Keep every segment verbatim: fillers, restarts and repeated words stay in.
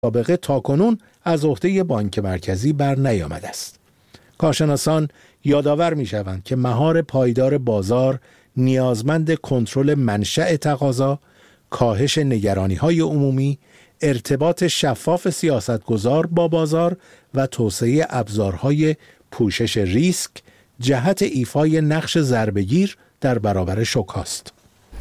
سابقه تاکنون از عهده بانک مرکزی بر نیامده است. کارشناسان یادآور می‌شوند که مهار پایدار بازار نیازمند کنترل منشأ تقاضا، کاهش نگرانی‌های عمومی، ارتباط شفاف سیاستگزار با بازار و توسعه ابزارهای پوشش ریسک جهت ایفای نقش ضربه‌گیر در برابر شوک است.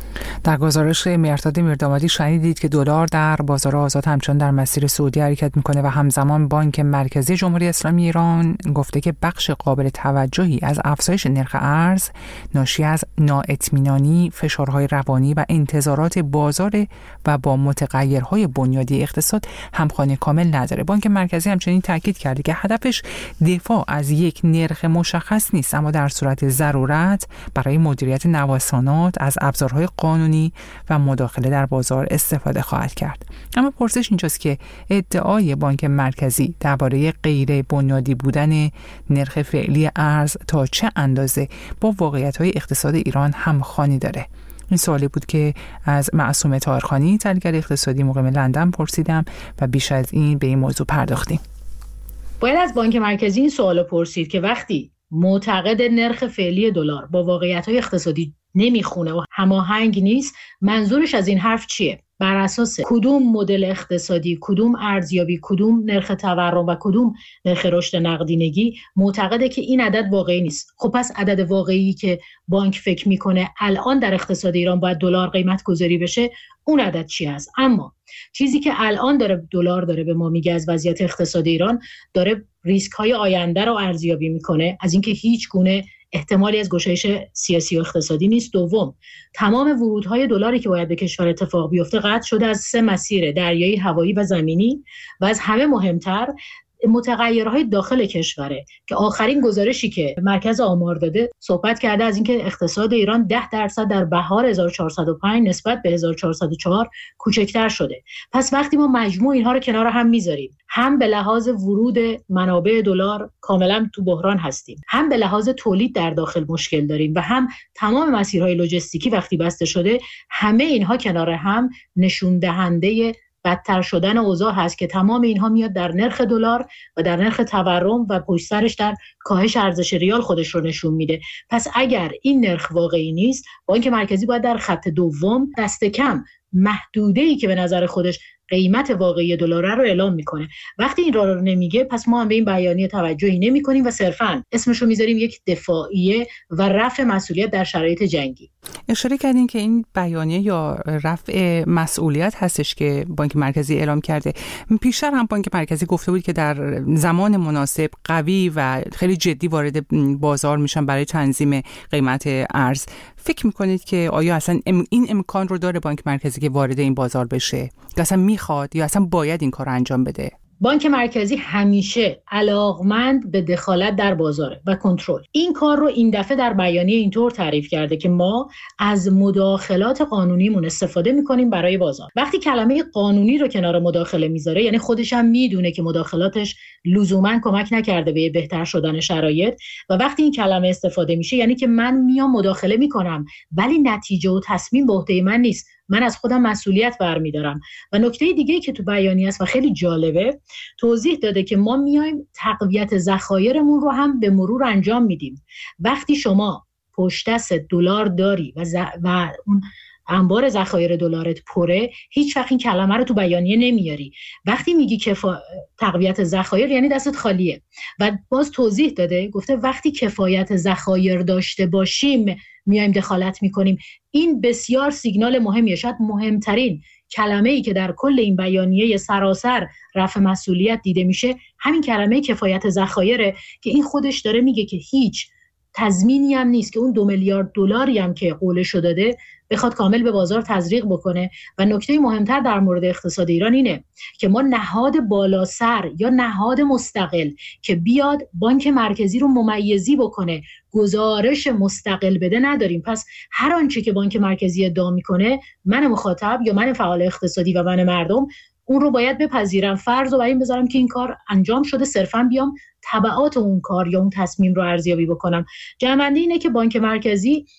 در گزارش مرداد میردامادی شنیدید که دلار در بازار آزاد همچنان در مسیر صعودی حرکت میکنه و همزمان بانک مرکزی جمهوری اسلامی ایران گفته که بخش قابل توجهی از افزایش نرخ ارز ناشی از نااطمینانی، فشارهای روانی و انتظارات بازار و با متغیرهای بنیادی اقتصاد همخوانی کامل نداره. بانک مرکزی همچنین تاکید کرده که هدفش دفاع از یک نرخ مشخص نیست، اما در صورت ضرورت برای مدیریت نوسانات از ابزارهای قانونی و مداخله در بازار استفاده خواهد کرد. اما پرسش اینجاست که ادعای بانک مرکزی درباره غیر بنیادی بودن نرخ فعلی ارز تا چه اندازه با واقعیت‌های اقتصاد ایران همخوانی داره؟ این سوالی بود که از معصومه طاهرخانی، تحلیلگر اقتصادی مقیم لندن پرسیدم و بیش از این به این موضوع پرداختیم. باید از بانک مرکزی این سوالو پرسید که وقتی معتقد نرخ فعلی دلار با واقعیت‌های اقتصادی نمیخونه و هماهنگ نیست، منظورش از این حرف چیه؟ بر اساس کدوم مدل اقتصادی، کدوم ارزیابی، کدوم نرخ تورم و کدوم نرخ رشد نقدینگی معتقده که این عدد واقعی نیست؟ خب پس عدد واقعی که بانک فکر میکنه الان در اقتصاد ایران باید دلار قیمت گذاری بشه، اون عدد چی هست؟ اما چیزی که الان داره دلار داره به ما میگه از وضعیت اقتصاد ایران، داره ریسک های آینده رو ارزیابی میکنه از اینکه هیچ گونه احتمالی از گشایش سیاسی و اقتصادی نیست. دوم، تمام ورودهای دلاری که باید به کشور اتفاق بیفته قطع شده از سه مسیر: دریایی، هوایی و زمینی. و از همه مهمتر متغیرهای داخل کشوره که آخرین گزارشی که مرکز آمار داده صحبت کرده از اینکه اقتصاد ایران ده درصد در بهار هزار و چهارصد و پنج نسبت به هزار و چهارصد و چهار کوچکتر شده. پس وقتی ما مجموع اینها رو کنار هم میذاریم، هم به لحاظ ورود منابع دلار کاملا تو بحران هستیم، هم به لحاظ تولید در داخل مشکل داریم و هم تمام مسیرهای لوجستیکی وقتی بسته شده، همه اینها کنار هم نشون دهنده بدتر شدن اوضاع هست که تمام اینها میاد در نرخ دلار و در نرخ تورم و پشت سرش در کاهش ارزش ریال خودش رو نشون میده. پس اگر این نرخ واقعی نیست، بانک مرکزی باید در خط دوم دست کم محدوده‌ای که به نظر خودش قیمت واقعی دلار رو اعلام میکنه. وقتی این را رو نمیگه، پس ما هم به این بیانیه توجهی نمیکنیم و صرفاً اسمش رو میذاریم یک دفاعیه و رفع مسئولیت در شرایط جنگی. اشاره کردین که این بیانیه یا رفع مسئولیت هستش که بانک مرکزی اعلام کرده. پیشتر هم بانک مرکزی گفته بود که در زمان مناسب قوی و خیلی جدی وارد بازار میشن برای تنظیم قیمت ارز. فکر میکنید که آیا اصلا این امکان رو داره بانک مرکزی که وارد این بازار بشه؟ یا اصلا میخواد یا اصلا باید این کار رو انجام بده؟ بانک مرکزی همیشه علاقمند به دخالت در بازاره و کنترل. این کار رو این دفعه در بیانیه اینطور تعریف کرده که ما از مداخلات قانونیمون استفاده میکنیم برای بازار. وقتی کلمه قانونی رو کنار مداخله میذاره، یعنی خودش هم میدونه که مداخلاتش لزوما کمک نکرده به بهتر شدن شرایط، و وقتی این کلمه استفاده میشه یعنی که من میام مداخله میکنم ولی نتیجه و تصمیم به عهده من نیست، من از خودم مسئولیت برمیدارم. و نکته دیگه که تو بیانیه است و خیلی جالبه، توضیح داده که ما میایم تقویت ذخایرمون رو هم به مرور انجام میدیم. وقتی شما پشت دست دلار داری و, ز... و اون انبار ذخایر دلارت پره، هیچ وقت این کلمه رو تو بیانیه نمیاری. وقتی میگی کفا... تقویت ذخایر یعنی دستت خالیه. و باز توضیح داده، گفته وقتی کفایت ذخایر داشته باشیم میایم دخالت میکنیم. این بسیار سیگنال مهمیه، شاید مهمترین کلمه‌ای که در کل این بیانیه سراسر رفع مسئولیت دیده میشه همین کلمه کفایت ذخایره که این خودش داره میگه که هیچ تضمینی هم نیست که اون دو میلیارد دلاری هم که قولش داده بخواد کامل به بازار تزریق بکنه. و نکته مهمتر در مورد اقتصاد ایران اینه که ما نهاد بالاسر یا نهاد مستقل که بیاد بانک مرکزی رو ممیزی بکنه، گزارش مستقل بده نداریم. پس هر آنچه که بانک مرکزی ادعا میکنه، من مخاطب یا من فعال اقتصادی و من مردم اون رو باید بپذیرم، فرض رو بر این بذارم که این کار انجام شده، صرفاً بیام تبعات اون کار یا اون تصمیم رو ارزیابی بکنم. جمعنده اینه که بانک مرکزی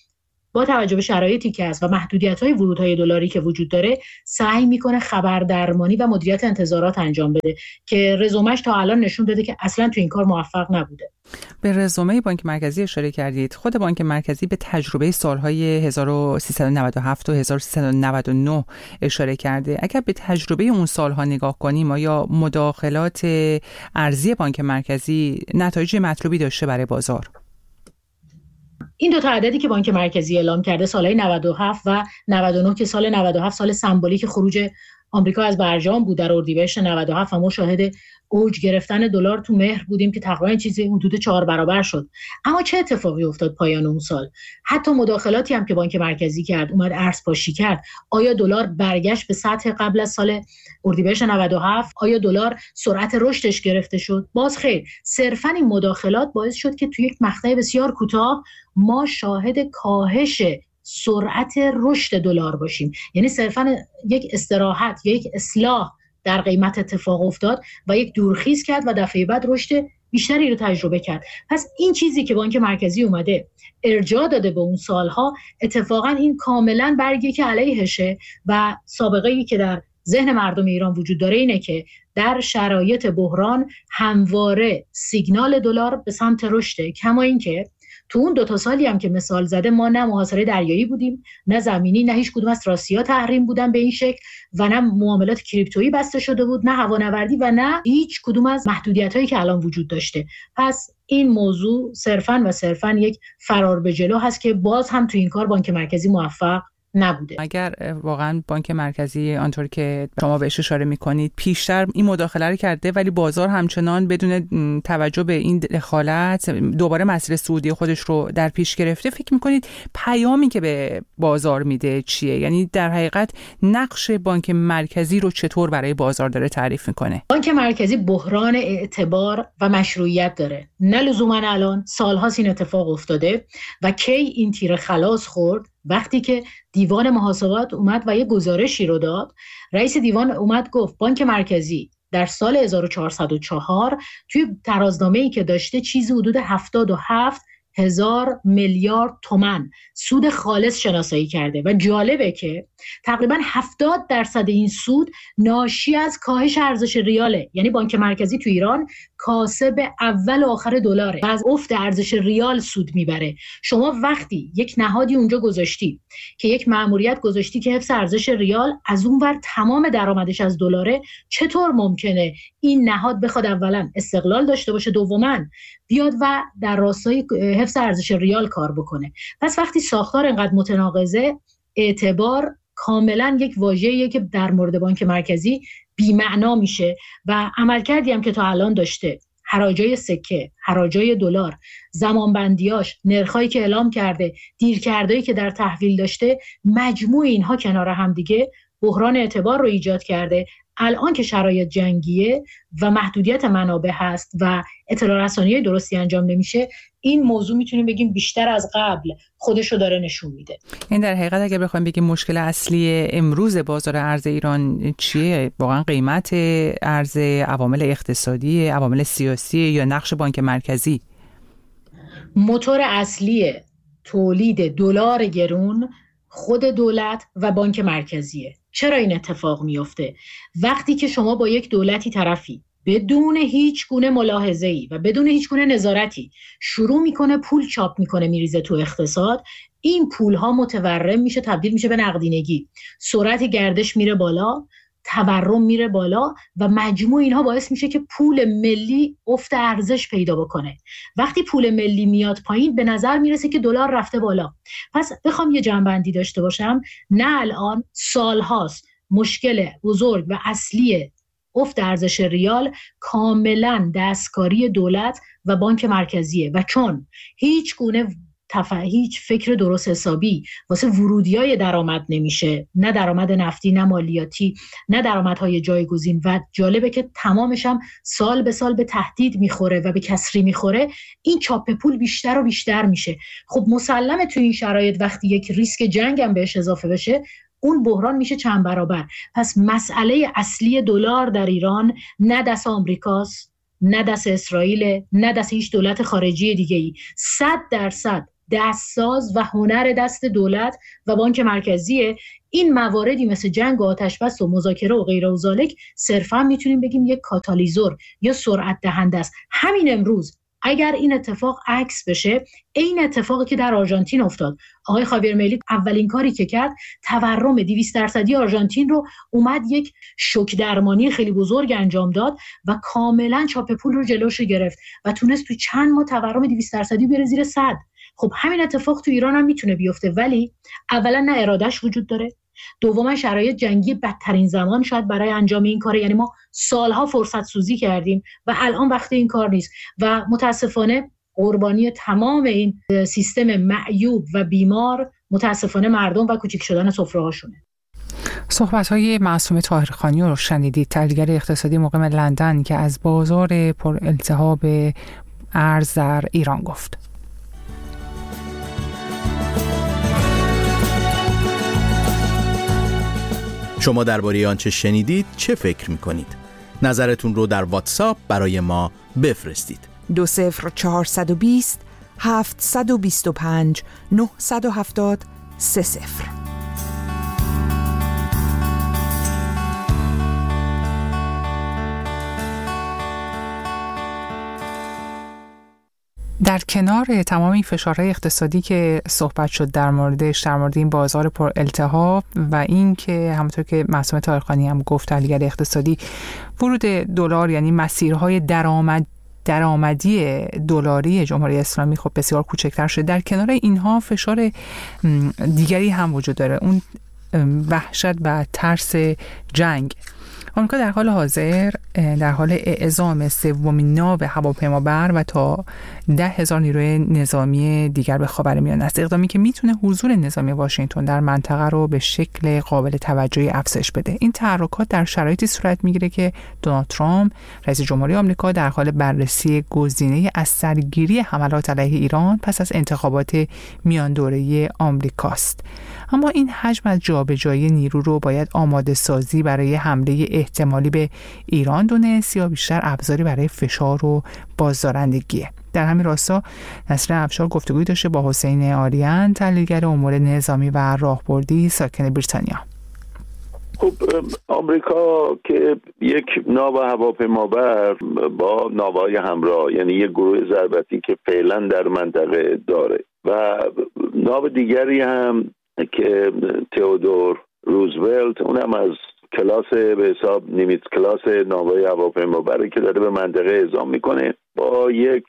با توجه به شرایطی که هست و محدودیت‌های ورودهای دلاری که وجود داره سعی میکنه خبردرمانی و مدیریت انتظارات انجام بده که رزومش تا الان نشون داده که اصلا تو این کار موفق نبوده. به رزومه بانک مرکزی اشاره کردید. خود بانک مرکزی به تجربه سالهای هزار و سیصد و نود و هفت و هزار و سیصد و نود و نه اشاره کرده. اگر به تجربه اون سالها نگاه کنیم، آیا مداخلات ارزی بانک مرکزی نتایج مطلوبی داشته برای بازار؟ این دو تا عددی که بانک مرکزی اعلام کرده، سالهای نود و هفت و نود و نه که سال نود و هفت سال سمبولیک خروج آمریکا از برجام بود در اردیبهشت نود و هفت و ما شاهد اوج گرفتن دلار تو مهر بودیم که تقریبا چیزی حدود چهار برابر شد. اما چه اتفاقی افتاد پایان اون سال؟ حتی مداخلاتی هم که بانک مرکزی کرد، اومد ارز پاشی کرد. آیا دلار برگشت به سطح قبل از سال اردیبهشت نود و هفت؟ آیا دلار سرعت رشدش گرفته شد؟ باز خیر. صرفا این مداخلات باعث شد که تو یک مقطع بسیار کوتاه ما شاهد کاهش سرعت رشد دلار باشیم. یعنی صرفا یک استراحت، یک اصلاح در قیمت اتفاق افتاد و یک دورخیز کرد و دفعه بعد رشد بیشتری رو تجربه کرد. پس این چیزی که بانک مرکزی اومده ارجاع داده به اون سالها، اتفاقا این کاملا برگه که علیهشه و سابقه‌ای که در ذهن مردم ایران وجود داره اینه که در شرایط بحران همواره سیگنال دلار به سمت رشده. کما این که تو اون دو تا سالی هم که مثال زده ما نه محاصره دریایی بودیم، نه زمینی، نه هیچ کدوم از راسیا تحریم بودن به این شکل و نه معاملات کریپتویی بسته شده بود، نه هوانوردی و نه هیچ کدوم از محدودیت‌هایی که الان وجود داشته. پس این موضوع صرفاً و صرفاً یک فرار به جلو هست که باز هم تو این کار بانک مرکزی موفق نبوده. اگر واقعا بانک مرکزی آنطور که شما بهش اشاره میکنید پیشتر این مداخله رو کرده ولی بازار همچنان بدون توجه به این دخالت دوباره مسیر سعودی خودش رو در پیش گرفته، فکر میکنید پیامی که به بازار میده چیه؟ یعنی در حقیقت نقش بانک مرکزی رو چطور برای بازار داره تعریف میکنه؟ بانک مرکزی بحران اعتبار و مشروعیت داره. نه لزوما الان، سال‌هاست این اتفاق افتاده و کی این تیر خلاص خورد؟ وقتی که دیوان محاسبات اومد و یه گزارشی رو داد. رئیس دیوان اومد گفت بانک مرکزی در سال هزار و چهارصد و چهار توی ترازنامه‌ای که داشته چیزی حدود هفتاد و هفت هزار میلیارد تومان سود خالص شناسایی کرده و جالبه که تقریبا هفتاد درصد این سود ناشی از کاهش ارزش ریاله. یعنی بانک مرکزی تو ایران کاسب اول و آخر دلاره و از افت ارزش ریال سود میبره. شما وقتی یک نهادی اونجا گذاشتی که یک مأموریت گذاشتی که حفظ ارزش ریال، از اون ور تمام درآمدش از دلاره، چطور ممکنه این نهاد بخواد اولا استقلال داشته باشه، دوما بیاد و در راستای حفظ ارزش ریال کار بکنه؟ پس وقتی ساختار اینقدر متناقضه، اعتبار کاملا یک واژه‌ایه که در مورد بانک مرکزی بی‌معنا میشه و عملکردی هم که تا الان داشته، حراجای سکه، حراجای دلار، زمانبندیاش، نرخایی که اعلام کرده، دیرکردهایی که در تحویل داشته، مجموع اینها کنار هم دیگه بحران اعتبار رو ایجاد کرده. الان که شرایط جنگیه و محدودیت منابع هست و اطلاع رسانی درستی انجام نمیشه، این موضوع میتونیم بگیم بیشتر از قبل خودشو داره نشون میده. این در حقیقت اگر بخوایم بگیم مشکل اصلی امروز بازار ارز ایران چیه؟ واقعا قیمت ارز، عوامل اقتصادی، عوامل سیاسی یا نقش بانک مرکزی؟ موتور اصلی تولید دلار گرون خود دولت و بانک مرکزیه. چرا این اتفاق میفته؟ وقتی که شما با یک دولتی طرفی بدون هیچ گونه ملاحظه‌ای و بدون هیچ گونه نظارتی شروع میکنه پول چاپ میکنه میریزه تو اقتصاد، این پولها متورم میشه، تبدیل میشه به نقدینگی، سرعت گردش میره بالا، تورم میره بالا و مجموع اینها باعث میشه که پول ملی افت ارزش پیدا بکنه. وقتی پول ملی میاد پایین به نظر میرسه که دلار رفته بالا. پس بخوام یه جنبندی داشته باشم، نه الان، سالهاست مشکل بزرگ و اصلی افت ارزش ریال کاملا دستکاری دولت و بانک مرکزیه و چون هیچ گونه تف... هیچ فکر درست حسابی واسه ورودیای درآمد نمیشه، نه درآمد نفتی، نه مالیاتی، نه درآمدهای جایگزین و جالبه که تمامش هم سال به سال به تهدید میخوره و به کسری میخوره، این چاپ پول بیشتر و بیشتر میشه. خب مسلمه تو این شرایط وقتی یک ریسک جنگ هم بهش اضافه بشه، اون بحران میشه چند برابر. پس مسئله اصلی دلار در ایران نه دست آمریکاست، نه دست اسرائیل، نه دست هیچ دولت خارجی دیگه‌ای. صد درصد دستساز و هنر دست دولت و بانک مرکزیه. این مواردی مثل جنگ و آتشبس و مذاکره و غیره و ذالک صرفا میتونیم بگیم یک کاتالیزور یا سرعت دهنده است. همین امروز اگر این اتفاق عکس بشه، این اتفاقی که در آرژانتین افتاد، آقای خاویر میلی اولین کاری که کرد تورم دویست درصدی آرژانتین رو اومد یک شوک درمانی خیلی بزرگ انجام داد و کاملا چاپ پول رو جلوش گرفت و تونست تو چند ماه تورم دویست درصدی بره زیر صد. خب همین اتفاق تو ایران هم میتونه بیفته، ولی اولا نه ارادهش وجود داره، دوما شرایط جنگی بدترین زمان شاید برای انجام این کاره، یعنی ما سالها فرصت سوزی کردیم و الان وقت این کار نیست و متاسفانه قربانی تمام این سیستم معیوب و بیمار متاسفانه مردم و کوچیک شدن سفره‌هاشونه. صحبت‌های معصومه طاهرخانی رو شنیدید، تحلیلگر اقتصادی مقیم لندن که از بازار پر التهاب ارز در ایران گفت. شما درباره آنچه شنیدید چه فکر می‌کنید؟ نظرتون رو در واتساپ برای ما بفرستید. دو صفر چهارصد و بیست هفتصد و بیست و پنج نهصد و هفتاد سه صفر. در کنار تمام این فشارهای اقتصادی که صحبت شد در موردش، در مورد این بازار پر التهاب و این که همونطور که معصومه طاهرخانی هم گفت تحلیلگر اقتصادی، ورود دلار یعنی مسیرهای درآمد درآمدی دلاری جمهوری اسلامی خب بسیار کوچکتر شده. در کنار اینها فشار دیگری هم وجود داره، اون وحشت و ترس جنگ. آمریکا در حال حاضر در حال اعزام سومین ناو هواپیمابر و تا ده هزار نیروی نظامی دیگر به خاورمیانه است، اقدامی که میتونه حضور نظامی واشنگتن در منطقه رو به شکل قابل توجهی افزایش بده. این تحرکات در شرایطی صورت میگیره که دونالد ترامپ رئیس جمهوری آمریکا در حال بررسی گزینه از سرگیری حملات علیه ایران پس از انتخابات میان دوره‌ای آمریکاست. اما این حجم از جابجایی نیرو رو باید آماده سازی برای حمله احتمالی به ایران دونست یا بیشتر ابزاری برای فشار و بازدارندگیه؟ در همین راستا نسرین افشار گفتگوی داشته با حسین آریان، تحلیلگر امور نظامی و راهبردی ساکن بریتانیا. خب آمریکا که یک ناو هواپیمابر با ناوهای همراه، یعنی یک گروه ضربتی که فعلا در منطقه داره و ناو دیگری هم که تئودور روزولت، اونم از کلاس به حساب نیمیت کلاس ناوهای هواپیمابری که داره به منطقه اعزام میکنه، با یک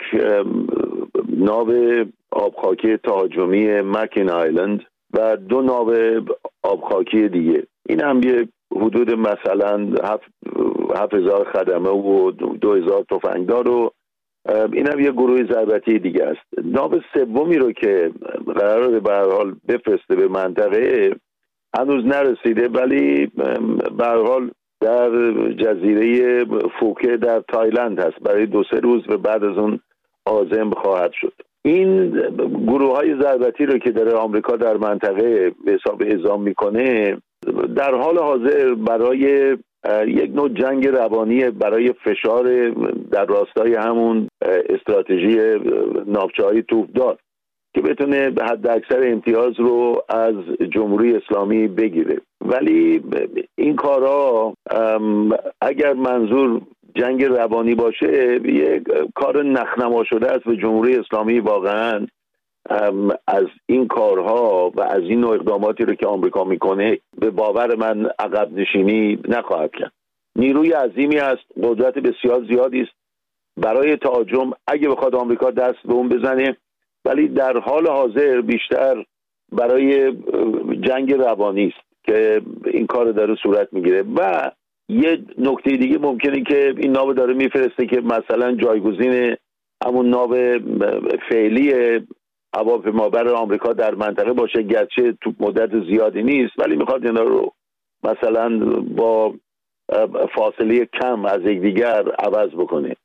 ناو آبخاکی تهاجمی مکین آیلند و دو ناو آبخاکی دیگه. این هم یک حدود مثلا هفت هزار خدمه و دو هزار تفنگدار و این هم یک گروه ضربتی دیگه است. ناو سومی رو که قراره به هر حال بفرسته به منطقه هنوز نرسیده، ولی به هر حال در جزیره فوکه در تایلند هست، برای دو سه روز و بعد از اون عازم خواهد شد. این گروه های ضربتی رو که داره آمریکا در منطقه به حساب اعزام میکنه در حال حاضر برای یک نوع جنگ روانی، برای فشار در راستای همون استراتژی ناوچه‌های توپدار که بتونه به حد اکثر امتیاز رو از جمهوری اسلامی بگیره. ولی این کارها اگر منظور جنگ روانی باشه یک کار نخنما شده است و جمهوری اسلامی واقعا از این کارها و از این نوع اقداماتی رو که آمریکا میکنه به باور من عقب نشینی نخواهد کرد. نیروی عظیمی است، قدرت بسیار زیادی است برای تهاجم اگه بخواد آمریکا دست به اون بزنه، ولی در حال حاضر بیشتر برای جنگ روانی است که این کار داره صورت میگیره. و یه نکته دیگه ممکنه که این ناو داره میفرسته که مثلا جایگزین همون ناو فعلی هواپیمابر آمریکا در منطقه باشه، گرچه تو مدت زیادی نیست، ولی میخواد اینا رو مثلا با فاصله کم از یکدیگر عوض بکنه.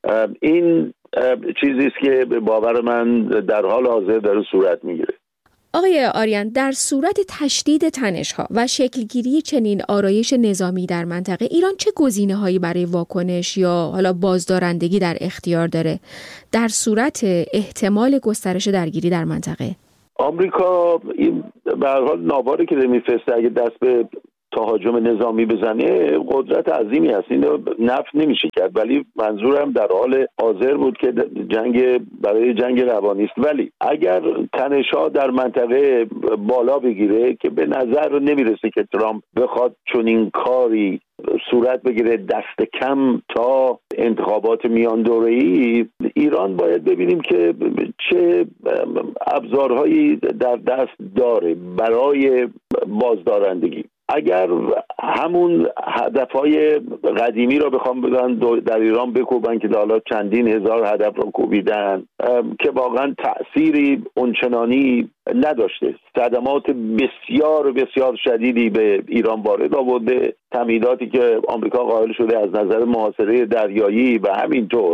این چیزی است که به باور من در حال حاضر داره صورت میگیره. آقای آریان، در صورت تشدید تنش‌ها و شکلگیری چنین آرایش نظامی در منطقه، ایران چه گزینه‌هایی برای واکنش یا حالا بازدارندگی در اختیار داره در صورت احتمال گسترش درگیری در منطقه؟ آمریکا این به هر حال ناواری که میفرسته اگه دست به تهاجم نظامی بزنه قدرت عظیمی هست، اینو نفی نمیشه کرد، ولی منظورم در حال حاضر بود که جنگ برای جنگ روانی است. ولی اگر تنش‌ها در منطقه بالا بگیره که به نظر نمیرسه که ترامپ بخواد چنین کاری صورت بگیره دست کم تا انتخابات میان دوره‌ای، ایران باید ببینیم که چه ابزارهایی در دست داره برای بازدارندگی. اگر همون هدفهای قدیمی را بخوام بگن در ایران بکوبن که حالا چندین هزار هدف را کوبیدن که واقعا تأثیری اونچنانی نداشته، صدمات بسیار بسیار شدیدی به ایران وارد آورده، تمهیداتی که آمریکا قائل شده از نظر محاصره دریایی و همینطور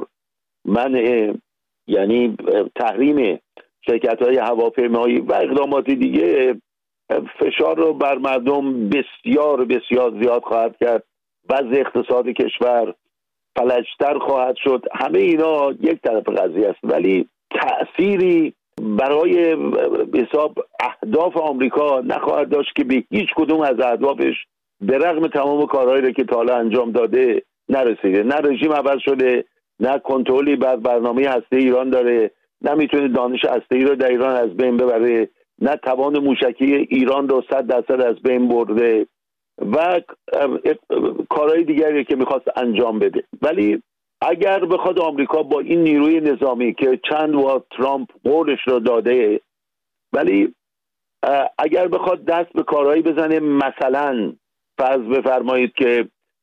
منع یعنی تحریم شرکت‌های هواپیمایی و اقدامات دیگه فشار رو بر مردم بسیار بسیار زیاد خواهد کرد، وضع اقتصاد کشور فلجتر خواهد شد. همه اینا یک طرف قضیه است، ولی تأثیری برای حساب اهداف آمریکا نخواهد داشت که به هیچ کدوم از اهدافش به رغم تمام کارهایی که تا حالا انجام داده نرسیده. نه رژیم عوض شده، نه کنترلی بر برنامه هسته ایران داره، نه میتونه دانش هسته‌ای رو در ایران از بین ببره، نه توان موشکی ایران رو صد درصد از بین برده و کارهای دیگری که میخواست انجام بده. ولی اگر بخواد آمریکا با این نیروی نظامی که چند بار ترامپ قولش رو داده، ولی اگر بخواد دست به کارهایی بزنه، مثلا فرض بفرمایید که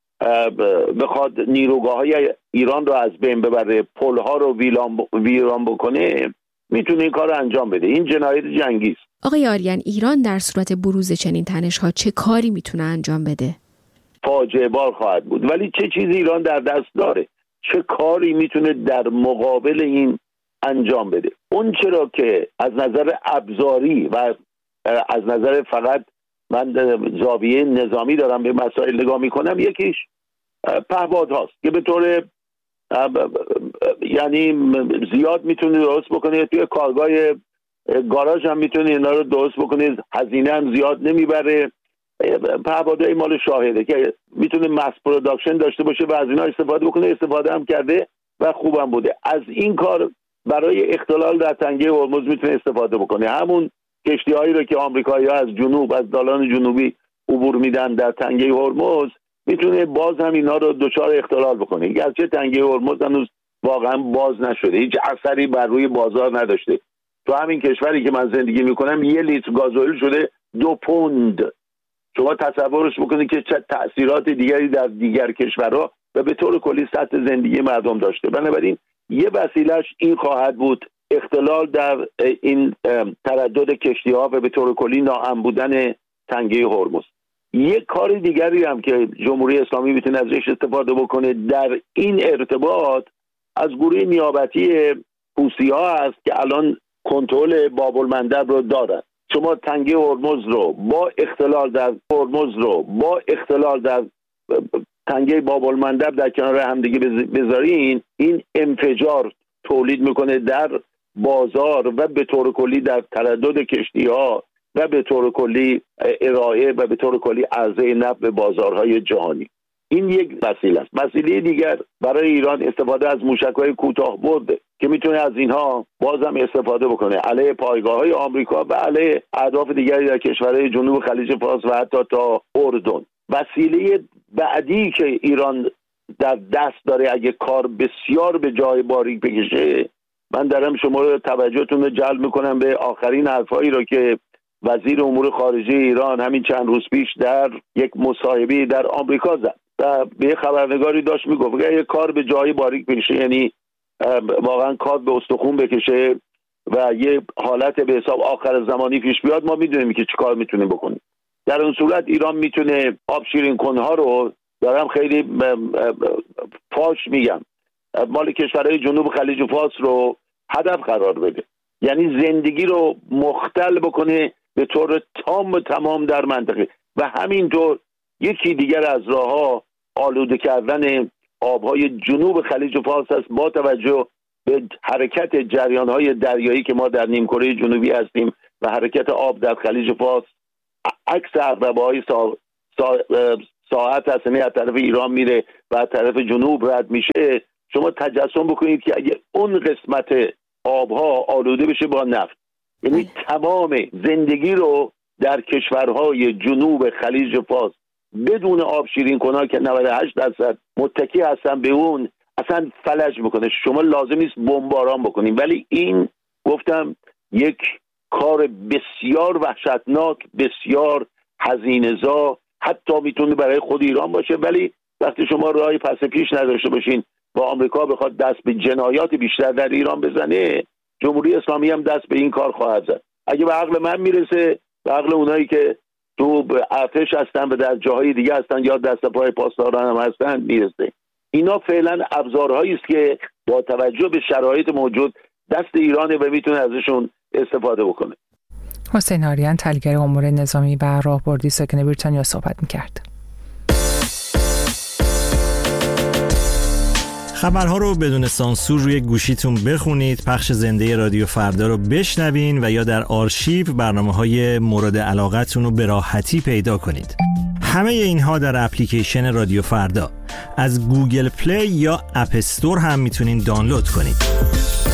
بخواد نیروگاه‌های ایران رو از بین ببره، پل‌ها رو ویران بکنه، میتونه این کار رو انجام بده. این جنایت جنگی است. آقای آریان، ایران در صورت بروز چنین تنش‌ها چه کاری میتونه انجام بده؟ فاجعه بار خواهد بود. ولی چه چیزی ایران در دست داره؟ چه کاری میتونه در مقابل این انجام بده؟ اون چرا که از نظر ابزاری و از نظر فقط من زاویه نظامی دارم به مسائل نگاه میکنم، یکیش پهپاد هاست که به طور یعنی زیاد میتونه درست بکنه، توی کارگاه گاراژ هم میتونه اینا رو درست بکنه، هزینه هم زیاد نمیبره. پهپادهای مال شاهده که میتونه مس پروداکشن داشته باشه و از اینا استفاده بکنه، استفاده هم کرده و خوبم بوده. از این کار برای اختلال در تنگه هرمز میتونه استفاده بکنه. همون کشتی‌هایی رو که آمریکایی‌ها از جنوب از دالان جنوبی عبور میدن در تنگه هرمز، میتونه باز هم اینا رو دچار اختلال بکنه. گرچه تنگه هرمز هنوز واقعا باز نشده، هیچ اثری بر روی بازار نداشته. تو همین کشوری که من زندگی میکنم یه لیتر گازوئیل شده دو پوند. شما تصورش بکنید که چه تأثیرات دیگری در دیگر کشورها و به طور کلی سطح زندگی مردم داشته. بنابراین یه وسیلهش این خواهد بود، اختلال در این تردد کشتی‌ها و به طور کلی ناامن بودن تنگه هرمز. یک کار دیگری هم که جمهوری اسلامی میتونه ازش استفاده بکنه در این ارتباط، از گروه نیابتی حوثی‌ها است که الان کنترل باب المندب رو دارن. شما تنگه هرمز رو با اختلال در هرمز رو با اختلال در تنگه باب المندب در کنار همدیگه بذارین، این انفجار تولید میکنه در بازار و به طور کلی در تردد کشتی‌ها و به طور کلی ارائه و به طور کلی عرضه نفت به بازارهای جهانی. این یک وسیله است. وسیله دیگر برای ایران استفاده از موشک‌های کوتاه برده که میتونه از اینها بازم استفاده بکنه علیه پایگاه‌های آمریکا و علیه اهداف دیگری در کشورهای جنوب خلیج فارس و حتی تا اردن. وسیله بعدی که ایران در دست داره اگه کار بسیار به جای باریک بکشه، من دارم شما رو توجهتون رو جلب میکنم به آخرین حرفایی رو که وزیر امور خارجه ایران همین چند روز پیش در یک مصاحبه در آمریکا زد و به خبرنگاری داشت میگفت که اگه کار به جای باریک بکشه، یعنی واقعا کار به استخوان بکشه و یه حالت به حساب آخر زمانی پیش بیاد، ما میدونیم که چی کار میتونیم بکنیم. در اون صورت ایران میتونه آب شیرین کنها رو، دارم خیلی فاش میگم، مال کشورهای جنوب خلیج فارس رو هدف قرار بده. یعنی زندگی رو مختل بکنه به طور تام و تمام در منطقه. و همینطور یکی دیگر از راه‌ها آلوده کردن آبهای جنوب خلیج فارس است با توجه به حرکت جریان‌های دریایی که ما در نیمکره جنوبی هستیم و حرکت آب در خلیج فارس عکس عقربه‌های سا... سا... ساعت هست، یعنی از طرف ایران میره و از طرف جنوب رد میشه. شما تجسم بکنید که اگه اون قسمت آبها آلوده بشه با نفت، یعنی تمام زندگی رو در کشورهای جنوب خلیج فارس بدون آب شیرین کنار که نود و هشت درصد متکی هستن به اون، اصلا فلج میکنه. شما لازم نیست بمباران بکنید، ولی این گفتم یک کار بسیار وحشتناک، بسیار هزینه‌زا، حتی میتونه برای خود ایران باشه. ولی وقتی شما راهی پس پیش نداشته باشین و آمریکا بخواد دست به جنایات بیشتر در ایران بزنه، جمهوری اسلامی هم دست به این کار خواهد زد. اگه به عقل من میرسه، به عقل اونایی که تو ارتش هستن و در جاهای دیگه هستن یا دست پای پاسداران هم هستن میرسه. اینا فعلا ابزارهایی است که با توجه به شرایط موجود دست ایرانه و میتونه ازشون استفاده بکنه. حسین آریان، تحلیلگر امور نظامی و راهبردی ساکن بریتانیا صحبت می‌کرد. خبرها رو بدون سانسور روی گوشیتون بخونید، پخش زنده رادیو فردا رو بشنوین و یا در آرشیو برنامه‌های مورد علاقتون رو به راحتی پیدا کنید. همه اینها در اپلیکیشن رادیو فردا از گوگل پلی یا اپ استور هم میتونین دانلود کنید.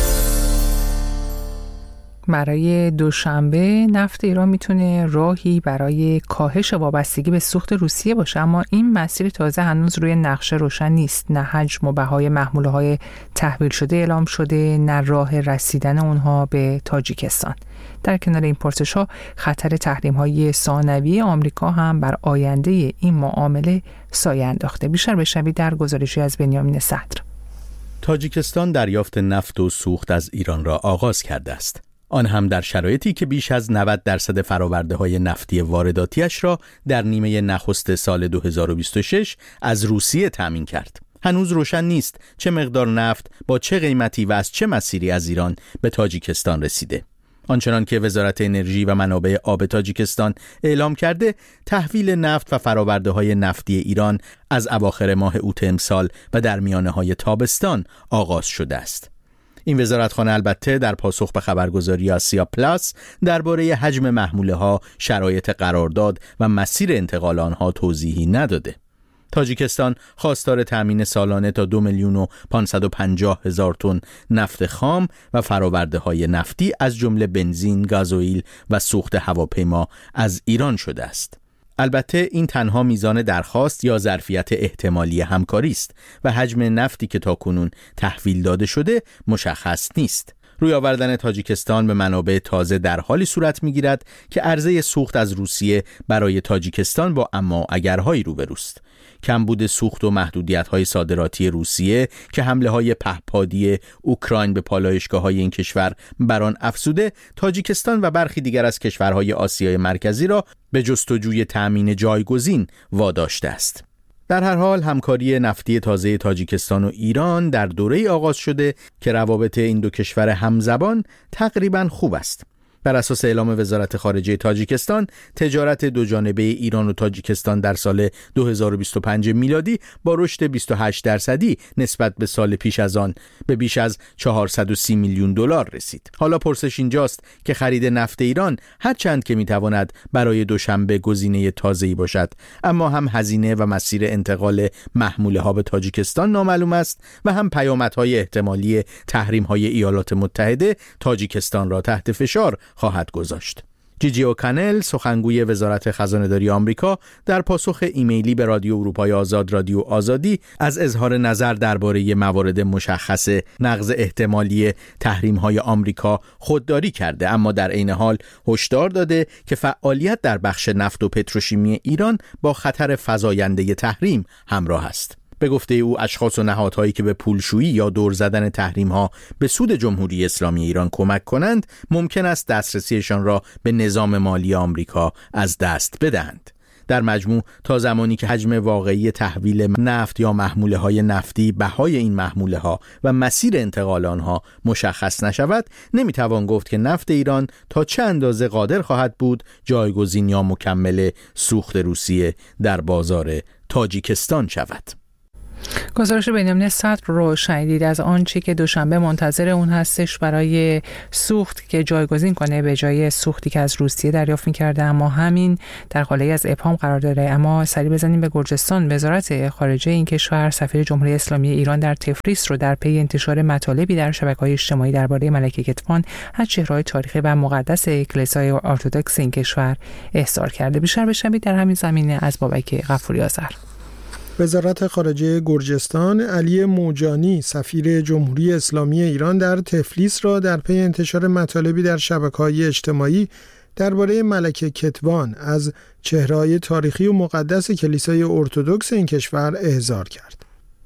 برای دوشنبه نفت ایران میتونه راهی برای کاهش وابستگی به سوخت روسیه باشه، اما این مسیر تازه هنوز روی نقشه روشن نیست. نه حجم و بهای محموله‌های تحویل شده اعلام شده، نه راه رسیدن اونها به تاجیکستان. در کنار این پرسش‌ها خطر تحریم‌های ثانویه آمریکا هم بر آینده این معامله سایه انداخته. بیشتر بشنوید در گزارشی از بنیامین صدر. تاجیکستان دریافت نفت و سوخت از ایران را آغاز کرده است. آن هم در شرایطی که بیش از نود درصد فرآورده‌های نفتی وارداتیش را در نیمه نخست سال دو هزار و بیست و شش از روسیه تامین کرد. هنوز روشن نیست چه مقدار نفت با چه قیمتی و از چه مسیری از ایران به تاجیکستان رسیده. آنچنان که وزارت انرژی و منابع آب تاجیکستان اعلام کرده، تحویل نفت و فرآورده‌های نفتی ایران از اواخر ماه اوت امسال و در میانه‌های تابستان آغاز شده است. این وزارتخانه البته در پاسخ به خبرگزاری آسیا پلاس درباره حجم محموله‌ها، شرایط قرارداد و مسیر انتقال آنها توضیحی نداده. تاجیکستان خواستار تامین سالانه تا دو میلیون و پانصد و پنجاه هزار تن نفت خام و فرآورده‌های نفتی از جمله بنزین، گازوئیل و سوخت هواپیما از ایران شده است. البته این تنها میزان درخواست یا ظرفیت احتمالی همکاری است و حجم نفتی که تاکنون تحویل داده شده مشخص نیست. روی آوردن تاجیکستان به منابع تازه در حالی صورت می‌گیرد که عرضه سوخت از روسیه برای تاجیکستان با اما اگرهایی روبروست. کمبود سوخت و محدودیت‌های صادراتی روسیه که حمله‌های پهپادی اوکراین به پالایشگاه‌های این کشور بر آن افزوده، تاجیکستان و برخی دیگر از کشورهای آسیای مرکزی را به جستجوی تأمین جایگزین واداشته است. در هر حال همکاری نفتی تازه تاجیکستان و ایران در دوره آغاز شده که روابط این دو کشور همزبان تقریباً خوب است. بر اساس اعلام وزارت خارجه تاجیکستان، تجارت دو جانبه ایران و تاجیکستان در سال دو هزار و بیست و پنج میلادی با رشد بیست و هشت درصدی نسبت به سال پیش از آن به بیش از چهارصد و سی میلیون دلار رسید. حالا پرسش اینجاست که خرید نفت ایران هرچند که میتواند برای دوشنبه گزینه تازه‌ای باشد، اما هم هزینه و مسیر انتقال محموله‌ها به تاجیکستان نامعلوم است و هم پیامدهای احتمالی تحریم‌های ایالات متحده تاجیکستان را تحت فشار خواهد گذاشت. جیجی اوکانل، سخنگوی وزارت خزانه‌داری آمریکا، در پاسخ ایمیلی به رادیو اروپای آزاد رادیو آزادی از اظهار نظر درباره موارد مشخص نقض احتمالی تحریم‌های آمریکا خودداری کرده، اما در عین حال هشدار داده که فعالیت در بخش نفت و پتروشیمی ایران با خطر فزاینده تحریم همراه است. به گفته او اشخاص و نهادهایی که به پولشویی یا دور زدن تحریم‌ها به سود جمهوری اسلامی ایران کمک کنند ممکن است دسترسیشان را به نظام مالی آمریکا از دست بدهند. در مجموع تا زمانی که حجم واقعی تحویل نفت یا محموله های نفتی، بهای این محموله ها و مسیر انتقال آنها مشخص نشود، نمیتوان گفت که نفت ایران تا چه اندازه قادر خواهد بود جایگزین یا مکمل سوخت روسیه در بازار تاجیکستان شود. گزارش بنیامین صدر رو شنیدید از آنچه که دوشنبه منتظر اون هستش برای سوخت که جایگزین کنه به جای سوختی که از روسیه دریافت می‌کرده، اما همین در قالب از ابهام قرار داره. اما سری بزنیم به گرجستان. وزارت خارجه این کشور سفیر جمهوری اسلامی ایران در تفلیس رو در پی انتشار مطالبی در شبکه‌های اجتماعی درباره ملکه کتوان از چهره‌های تاریخی و مقدس کلیسای ارتدوکس این کشور احضار کرده. بیشتر بشنوید در همین زمینه از بابک غفوری آذر. وزارت خارجه گرجستان علی موجانی سفیر جمهوری اسلامی ایران در تفلیس را در پی انتشار مطالبی در شبکه‌های اجتماعی درباره ملکه کتوان از چهره‌های تاریخی و مقدس کلیسای ارتدوکس این کشور احضار کرد.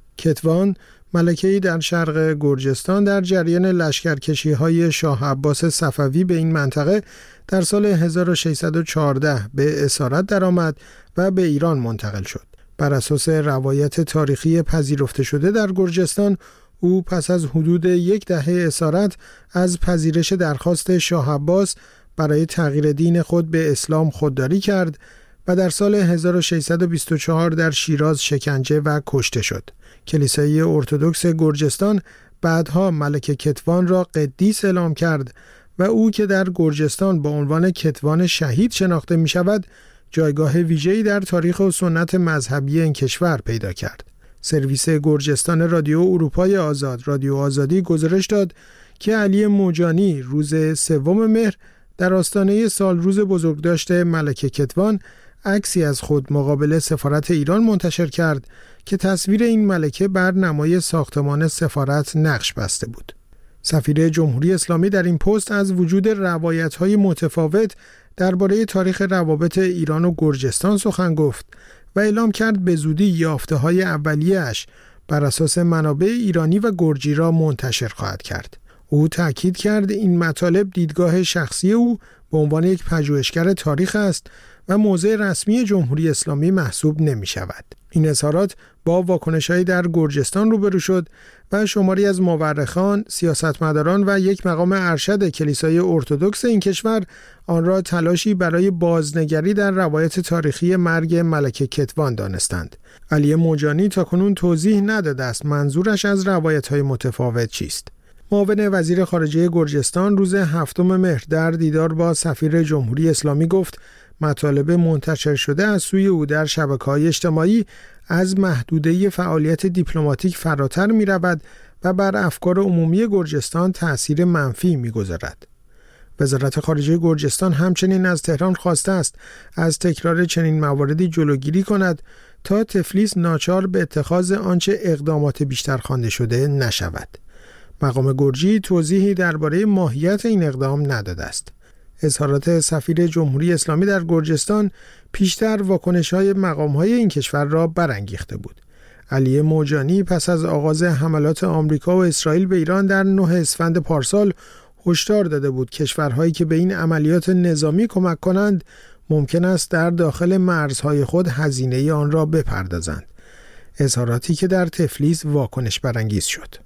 کتوان ملکه‌ای در شرق گرجستان در جریان لشکرکشی‌های شاه عباس صفوی به این منطقه در سال هزار و ششصد و چهارده به اسارت درآمد و به ایران منتقل شد. بر اساس روایت تاریخی پذیرفته شده در گرجستان، او پس از حدود یک دهه اسارت از پذیرش درخواست شاه عباس برای تغییر دین خود به اسلام خودداری کرد و در سال هزار و ششصد و بیست و چهار در شیراز شکنجه و کشته شد. کلیسای ارتدوکس گرجستان بعدها ملکه کتوان را قدیس اعلام کرد و او که در گرجستان با عنوان کتوان شهید شناخته می شود، جایگاه ویژه‌ای در تاریخ و سنت مذهبی این کشور پیدا کرد. سرویس گرجستان رادیو اروپای آزاد، رادیو آزادی گزارش داد که علی موجانی روز سوم مهر در آستانه سالروز بزرگداشت ملکه کتوان عکسی از خود مقابل سفارت ایران منتشر کرد که تصویر این ملکه بر نمای ساختمان سفارت نقش بسته بود. سفیر جمهوری اسلامی در این پست از وجود روایت‌های متفاوت درباره تاریخ روابط ایران و گرجستان سخن گفت و اعلام کرد به زودی یافته‌های اولیه‌اش بر اساس منابع ایرانی و گرجی را منتشر خواهد کرد. او تأکید کرد این مطالب دیدگاه شخصی او به عنوان یک پژوهشگر تاریخ است و موضع رسمی جمهوری اسلامی محسوب نمی شود. این اظهارات با واکنش‌هایی در گرجستان روبرو شد و شماری از مورخان، سیاستمداران و یک مقام ارشد کلیسای ارتدوکس این کشور آن را تلاشی برای بازنگری در روایت تاریخی مرگ ملکه کتوان دانستند. علی موجانی تاکنون توضیح نداده است منظورش از روایت‌های متفاوت چیست. معاون وزیر خارجه گرجستان روز هفتم مهر در دیدار با سفیر جمهوری اسلامی گفت مطالب منتشر شده از سوی او در شبکه‌های اجتماعی از محدوده فعالیت دیپلماتیک فراتر می رود و بر افکار عمومی گرجستان تأثیر منفی می گذارد. وزارت خارجه گرجستان همچنین از تهران خواسته است از تکرار چنین مواردی جلوگیری کند تا تفلیس ناچار به اتخاذ آنچه اقدامات بیشتر خوانده شده نشود. مقام گرجی توضیحی درباره ماهیت این اقدام نداده است. اظهارات سفیر جمهوری اسلامی در گرجستان پیشتر واکنش‌های مقام‌های این کشور را برانگیخته بود. علی موجانی پس از آغاز حملات آمریکا و اسرائیل به ایران در نه اسفند پارسال هشدار داده بود کشورهایی که به این عملیات نظامی کمک کنند ممکن است در داخل مرزهای خود هزینه آن را بپردازند. اظهاراتی که در تفلیس واکنش برانگیز شد.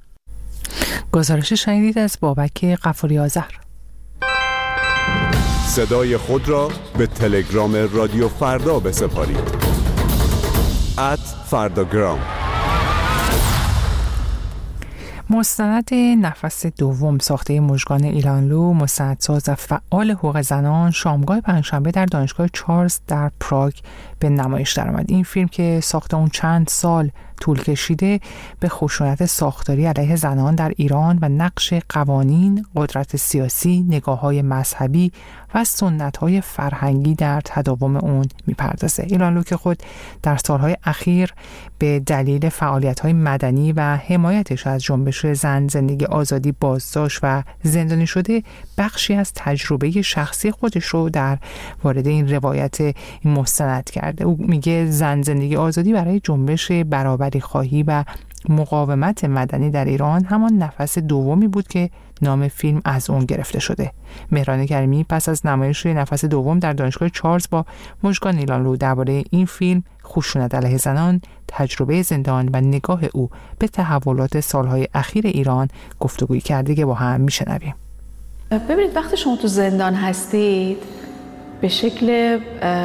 گزارش شنیدید از بابک غفوری آذر. صدای خود را به تلگرام رادیو فردا بسپارید. ات فرداگرام. مستند نفس دوم ساخته مژگان ایلانلو، مستندساز و فعال حقوق زنان، شامگاه پنجشنبه در دانشگاه چارلز در پراگ به نمایش درآمد. این فیلم که ساخت اون چند سال طول کشیده به خشونت ساختاری علیه زنان در ایران و نقش قوانین، قدرت سیاسی، نگاه‌های مذهبی و سنت‌های فرهنگی در تداوم اون می‌پردازه. ایلانلو که خود در سالهای اخیر به دلیل فعالیت‌های مدنی و حمایتش از جنبش زن زندگی آزادی بازداشت و زندانی شده، بخشی از تجربه شخصی خودش رو در وارد این روایت این مستند کرده. او میگه زن زندگی آزادی برای جنبش برابری خواهی و مقاومت مدنی در ایران همان نفس دومی بود که نام فیلم از اون گرفته شده. مهران کریمی پس از نمایش نفس دوم در دانشگاه چارلز با مژگان نیلانلو درباره این فیلم خشونت علیه زنان، تجربه زندان و نگاه او به تحولات سالهای اخیر ایران گفتگویی کرده که با هم میشنویم. ببینید وقتی شما تو زندان هستید به شکل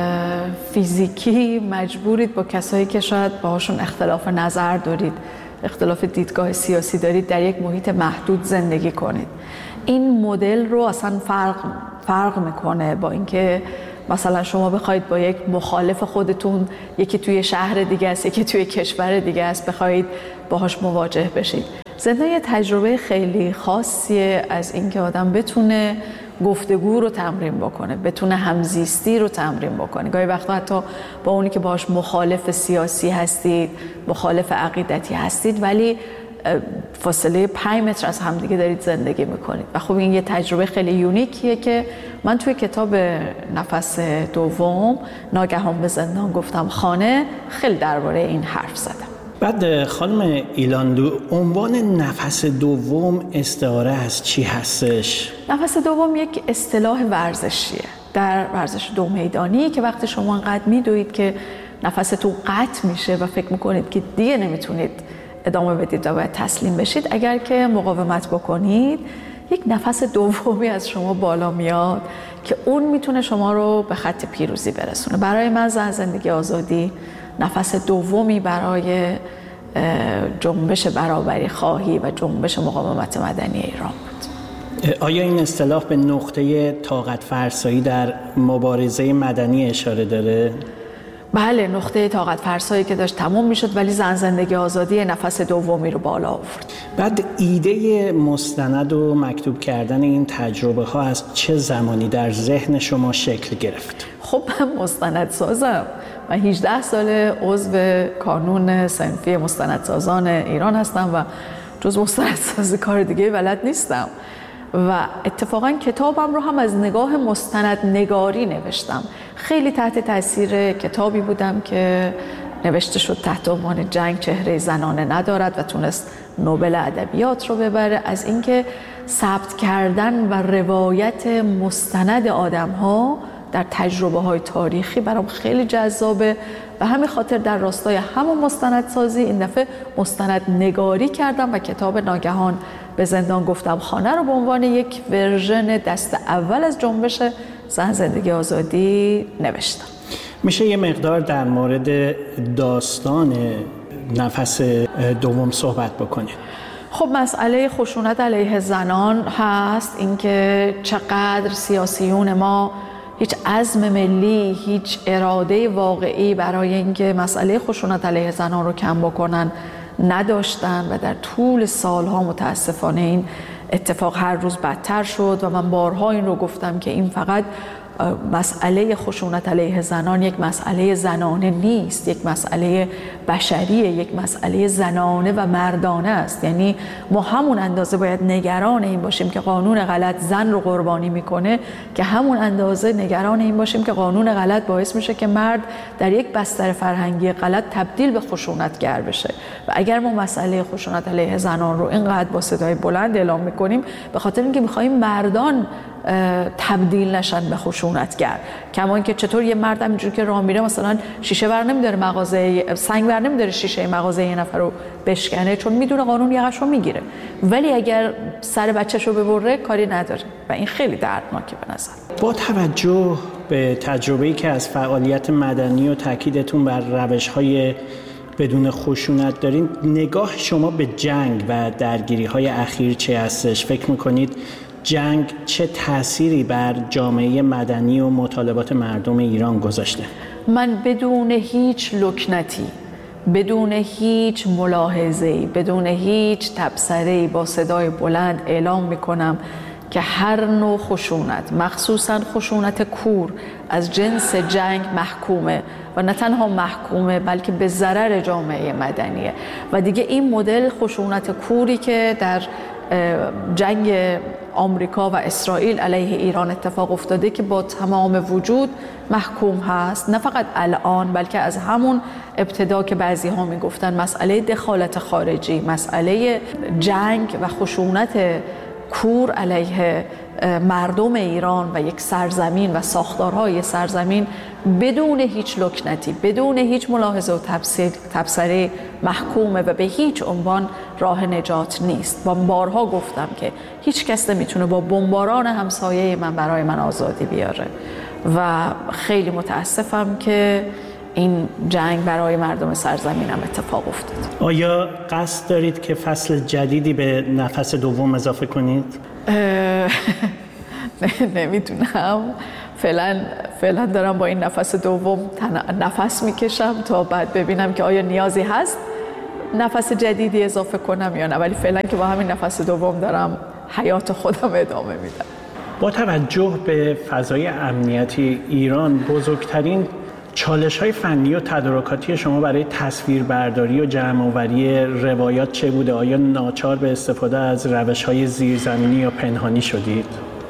فیزیکی مجبورید با کسایی که شاید باهاشون اختلاف نظر دارید، اختلاف دیدگاه سیاسی دارید، در یک محیط محدود زندگی کنید. این مدل رو اصلا فرق فرق میکنه با اینکه مثلا شما بخواید با یک مخالف خودتون، یکی توی شهر دیگه است، یکی توی کشور دیگه است، بخواید باهاش مواجه بشید. زندان یه تجربه خیلی خاصیه از اینکه آدم بتونه گفتگو رو تمرین بکنه، بتونه همزیستی رو تمرین بکنه. گاهی وقتا حتی با اونی که باهاش مخالف سیاسی هستید، مخالف عقیدتی هستید، ولی فاصله پنج متر از همدیگه دارید زندگی میکنید. و خب این یه تجربه خیلی یونیکیه که من توی کتاب نفس دوم ناگهان به زندان گفتم خانه خیلی درباره این حرف زدم. بعد خانم ایلاندو، عنوان نفس دوم استعاره از چی هستش؟ نفس دوم یک اصطلاح ورزشیه در ورزش دو میدانی که وقتی شما انقدر میدوید که نفستون قطع میشه و فکر میکنید که دیگه نمیتونید ادامه بدید و باید تسلیم بشید، اگر که مقاومت بکنید یک نفس دومی از شما بالا میاد که اون میتونه شما رو به خط پیروزی برسونه. برای من زن زندگی آزادی نفس دومی برای جنبش برابری خواهی و جنبش مقاومت مدنی ایران بود. آیا این اصطلاح به نقطه طاقت فرسایی در مبارزه مدنی اشاره داره؟ بله، نقطه طاقت فرسایی که داشت تموم میشد ولی زن زندگی آزادی نفس دومی رو بالا آورد. بعد ایده مستند و مکتوب کردن این تجربه ها از چه زمانی در ذهن شما شکل گرفت؟ خب من مستندسازم. من هجده سال عضو کانون صنفی مستندسازان ایران هستم و جز مستندسازی کار دیگه بلد نیستم و اتفاقا کتابم رو هم از نگاه مستندنگاری نوشتم. خیلی تحت تاثیر کتابی بودم که نوشته شد تحت عنوان جنگ چهره زنانه ندارد و تونست نوبل ادبیات رو ببره، از اینکه ثبت کردن و روایت مستند آدم‌ها در تجربه های تاریخی برام خیلی جذابه و همین خاطر در راستای همون مستندسازی این دفعه مستند نگاری کردم و کتاب ناگهان به زندان گفتم خانه رو به عنوان یک ورژن دست اول از جنبش زن زندگی آزادی نوشتم. میشه یه مقدار در مورد داستان نفس دوم صحبت بکنید؟ خب مسئله خشونت علیه زنان هست، اینکه چقدر سیاسیون ما هیچ عزم ملی، هیچ اراده واقعی برای اینکه مسئله خشونت علیه زنان رو کم بکنن نداشتن و در طول سالها متاسفانه این اتفاق هر روز بدتر شد و من بارها این رو گفتم که این فقط مسئله خشونت علیه زنان یک مسئله زنانه نیست، یک مسئله بشریه، یک مسئله زنانه و مردانه است. یعنی ما همون اندازه باید نگران این باشیم که قانون غلط زن رو قربانی میکنه که همون اندازه نگران این باشیم که قانون غلط باعث میشه که مرد در یک بستر فرهنگی غلط تبدیل به خشونتگر بشه. و اگر ما مسئله خشونت علیه زنان رو اینقدر با صدای بلند اعلام میکنیم به خاطر اینکه میخوایم مردان تبدیل نشن به خشونتگر، کما اینکه چطور یه مرد همینجوری که راه میره مثلا شیشه ور نمیداره مغازه سنگ ور نمیداره شیشه مغازه یه نفر رو بشکنه چون میدونه قانون یقش رو میگیره، ولی اگر سر بچه‌شو ببره کاری نداره و این خیلی دردناکه به نظر. با توجه به تجربه‌ای که از فعالیت مدنی و تاکیدتون بر روش‌های بدون خشونت دارین، نگاه شما به جنگ و درگیری‌های اخیر چه هستش؟ فکر می‌کنید جنگ چه تأثیری بر جامعه مدنی و مطالبات مردم ایران گذاشته؟ من بدون هیچ لکنتی، بدون هیچ ملاحظه‌ای، بدون هیچ تبصره‌ای با صدای بلند اعلام می‌کنم که هر نوع خشونت، مخصوصاً خشونت کور، از جنس جنگ محکومه و نه تنها محکومه بلکه به ضرر جامعه مدنیه. و دیگه این مدل خشونت کوری که در جنگ آمریکا و اسرائیل علیه ایران اتفاق افتاده که با تمام وجود محکوم هست، نه فقط الان بلکه از همون ابتدا که بعضی ها می گفتن مسئله دخالت خارجی، مسئله جنگ و خشونت کور علیه مردم ایران و یک سرزمین و ساختارهای سرزمین بدون هیچ لکنتی، بدون هیچ ملاحظه و تبصره محکومه و به هیچ عنوان راه نجات نیست. و بارها گفتم که هیچ کس نمیتونه با بمباران همسایه من برای من آزادی بیاره و خیلی متاسفم که این جنگ برای مردم سرزمینم اتفاق افتاد. آیا قصد دارید که فصل جدیدی به نفس دوم اضافه کنید؟ نمیدونم، فعلا فعلا دارم با این نفس دوم نفس میکشم تا بعد ببینم که آیا نیازی هست نفس جدیدی اضافه کنم یا نه، ولی فعلا که با همین نفس دوم دارم حیات خودم ادامه میدم. با توجه به فضای امنیتی ایران، بزرگترین چالش‌های فنی و تدارکاتی شما برای تصویربرداری و جمع‌آوری روایات چه بوده؟ آیا ناچار به استفاده از روش‌های زیرزمینی یا پنهانی شدید؟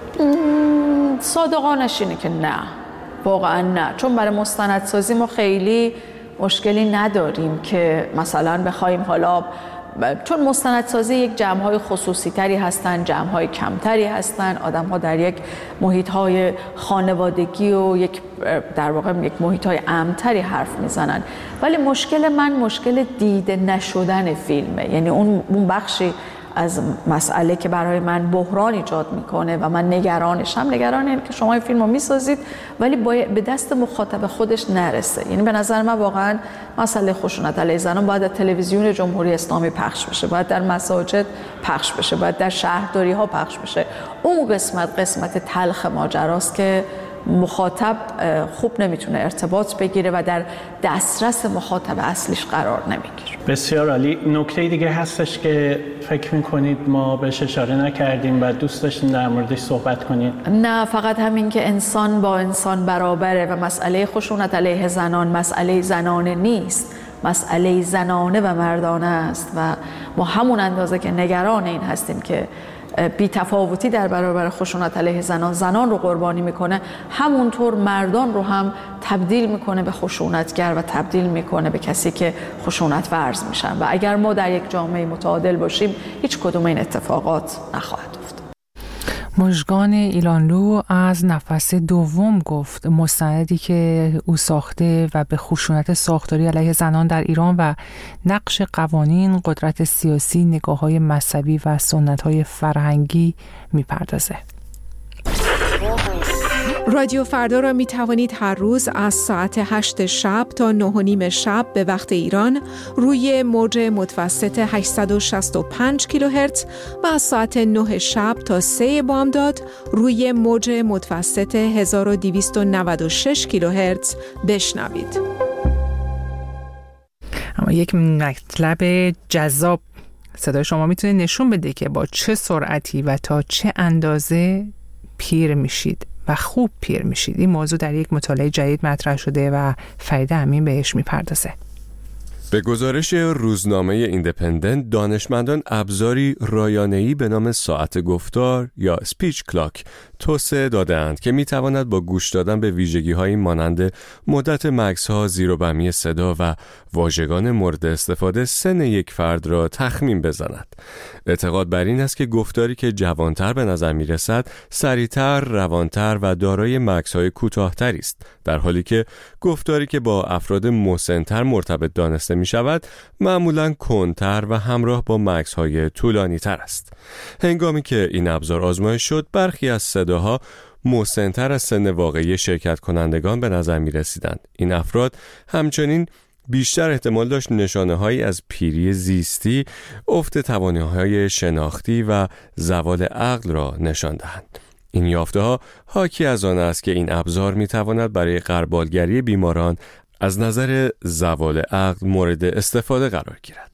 صادقانش اینه که نه، واقعا نه، چون برای مستندسازی ما خیلی مشکلی نداریم که مثلا بخوایم حالا، چون مستندسازی یک جمع‌های خصوصی تری هستن، جمع‌های کمتری هستن، آدم‌ها در یک محیط‌های خانوادگی و یک در واقع یک محیط‌های امن‌تری حرف میزنن. ولی مشکل من مشکل دیده نشدن فیلمه، یعنی اون اون بخشی از مسئله که برای من بحران ایجاد میکنه و من نگرانشم. نگران اینه که شما این فیلمو میسازید ولی به دست مخاطب خودش نرسه. یعنی به نظر من واقعا مسئله خشونت علیه زنان باید در تلویزیون جمهوری اسلامی پخش بشه، باید در مساجد پخش بشه، باید در شهرداری ها پخش بشه. اون قسمت قسمت تلخ ماجراست که مخاطب خوب نمیتونه ارتباط بگیره و در دسترس مخاطب اصلیش قرار نمیگیره. بسیار عالی. نکته دیگه هستش که فکر میکنید ما بهش اشاره نکردیم و دوست داشتیم در موردش صحبت کنید؟ نه، فقط همین که انسان با انسان برابره و مسئله خشونت علیه زنان مسئله زنانه نیست، مسئله زنانه و مردانه است و ما همون اندازه که نگران این هستیم که بی تفاوتی در برابر خشونت علیه زنان زنان رو قربانی میکنه، همونطور مردان رو هم تبدیل میکنه به خشونتگر و تبدیل میکنه به کسی که خشونت ورز میشن. و اگر ما در یک جامعه متعادل باشیم هیچ کدوم این اتفاقات نخواهد افتاد. مژگان ایلانلو از نفس دوم گفت، مستندی که او ساخته و به خشونت ساختاری علیه زنان در ایران و نقش قوانین، قدرت سیاسی، نگاه‌های مذهبی و سنت‌های فرهنگی می‌پردازه. رادیو فردا را می توانید هر روز از ساعت هشت شب تا نه و نیم شب به وقت ایران روی موج متوسط هشتصد و شصت و پنج کیلوهرتز و از ساعت نه شب تا سه بامداد روی موج متوسط هزار و دویست و نود و شش کیلوهرتز بشنوید. اما یک مطلب جذاب صدای شما میتونه نشون بده که با چه سرعتی و تا چه اندازه پیر میشید و خوب پیر میشید. این موضوع در یک مطالعه جدید مطرح شده و فرید امین بهش میپردازه. به گزارش روزنامه ایندیپندنت، دانشمندان ابزاری رایانه‌ای به نام ساعت گفتار یا سپیچ کلاک توسعه داده‌اند که می‌تواند با گوش دادن به ویژگی‌هایی مانند مدت مکث‌ها، زیر و بمی صدا و واژگان مورد استفاده سن یک فرد را تخمین بزند. اعتقاد بر این است که گفتاری که جوانتر به نظر می‌رسد، سریعتر، روانتر و دارای مکث‌های کوتاه‌تری است، در حالی که گفتاری که با افراد مسن‌تر مرتبط دانسته می‌شود، معمولاً کندتر و همراه با مکث‌های طولانی‌تر است. هنگامی که این ابزار آزمایش شد، برخی از صداها مسن‌تر از سن واقعی شرکت کنندگان به نظر می رسیدند. این افراد همچنین بیشتر احتمال داشت نشانه‌هایی از پیری زیستی، افت توانایی‌های شناختی و زوال عقل را نشان دهند. این یافته‌ها حاکی از آن است که این ابزار می‌تواند برای غربالگری بیماران از نظر زوال عقل مورد استفاده قرار گیرد.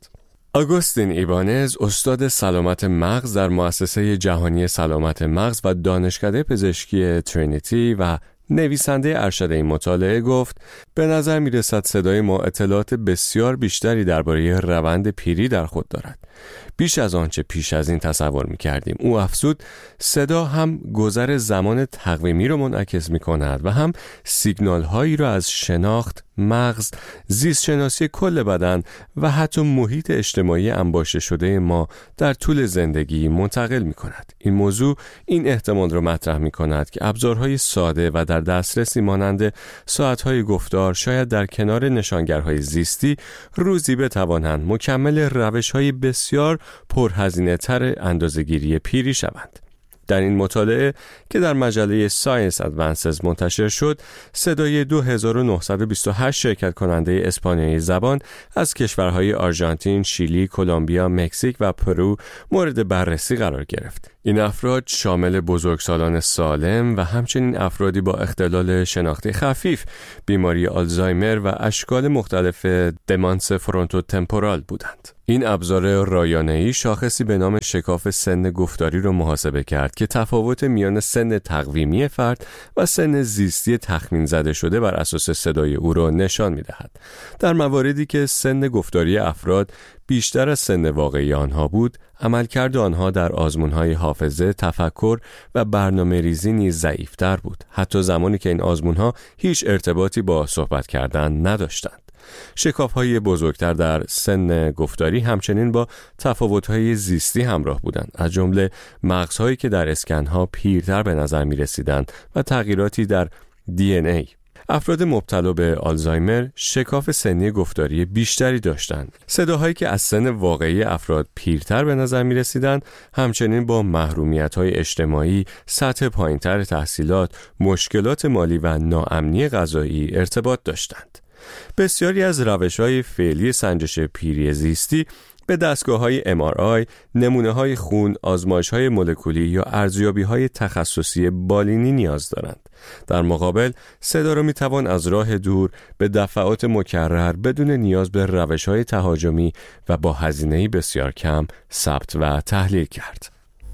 آگوستین ایبانز، استاد سلامت مغز در مؤسسه جهانی سلامت مغز و دانشکده پزشکی ترینیتی و نویسنده ارشد این مطالعه گفت به نظر می رسد صدای ما اطلاعات بسیار بیشتری درباره روند پیری در خود دارد. بیش از آنچه پیش از این تصور می کردیم. او افزود صدا هم گذر زمان تقویمی را منعکس می کند و هم سیگنال هایی را از شناخت، مغز، زیست شناسی کل بدن و حتی محیط اجتماعی انباشته شده ما در طول زندگی منتقل می کند. این موضوع این احتمال را مطرح می کند که ابزارهای ساده و در دسترسی مانند ساعتهای گفتار شاید در کنار نشانگرهای زیستی روزی بتوانند مکمل روش‌های بسیار پرهزینه تر اندازه‌گیری پیری شوند. در این مطالعه که در مجله ساینس ادوانسز منتشر شد، صدای دو هزار و نهصد و بیست و هشت شرکت کننده اسپانیایی زبان از کشورهای آرژانتین، شیلی، کلمبیا، مکزیک و پرو مورد بررسی قرار گرفت. این افراد شامل بزرگسالان سالم و همچنین افرادی با اختلال شناختی خفیف، بیماری آلزایمر و اشکال مختلف دمانس فرونتوتمپورال بودند. این ابزار رایانه‌ای شاخصی به نام شکاف سن گفتاری را محاسبه کرد که تفاوت میان سن تقویمی فرد و سن زیستی تخمین زده شده بر اساس صدای او را نشان می‌دهد. در مواردی که سن گفتاری افراد بیشتر از سن واقعی آنها بود، عملکرد آنها در آزمون‌های حافظه، تفکر و برنامه‌ریزی نیز ضعیف‌تر بود، حتی زمانی که این آزمون‌ها هیچ ارتباطی با صحبت کردن نداشتند. شکاف‌های بزرگتر در سن گفتاری همچنین با تفاوت‌های زیستی همراه بودند، از جمله مغزهایی که در اسکن‌ها پیرتر به نظر می‌رسیدند و تغییراتی در دی ان ای. افراد مبتلا به آلزایمر شکاف سنی گفتاری بیشتری داشتند. صداهایی که از سن واقعی افراد پیرتر به نظر می رسیدند همچنین با محرومیت‌های اجتماعی، سطح پایین‌تر تحصیلات، مشکلات مالی و ناامنی غذایی ارتباط داشتند. بسیاری از روش‌های فعلی سنجش پیری زیستی به دستگاه‌های ام آر آی، نمونه‌های خون، آزمایش‌های مولکولی یا ارزیابی‌های تخصصی بالینی نیاز دارند. در مقابل، صدا را می‌توان از راه دور به دفعات مکرر بدون نیاز به روش‌های تهاجمی و با هزینه‌ای بسیار کم ثبت و تحلیل کرد.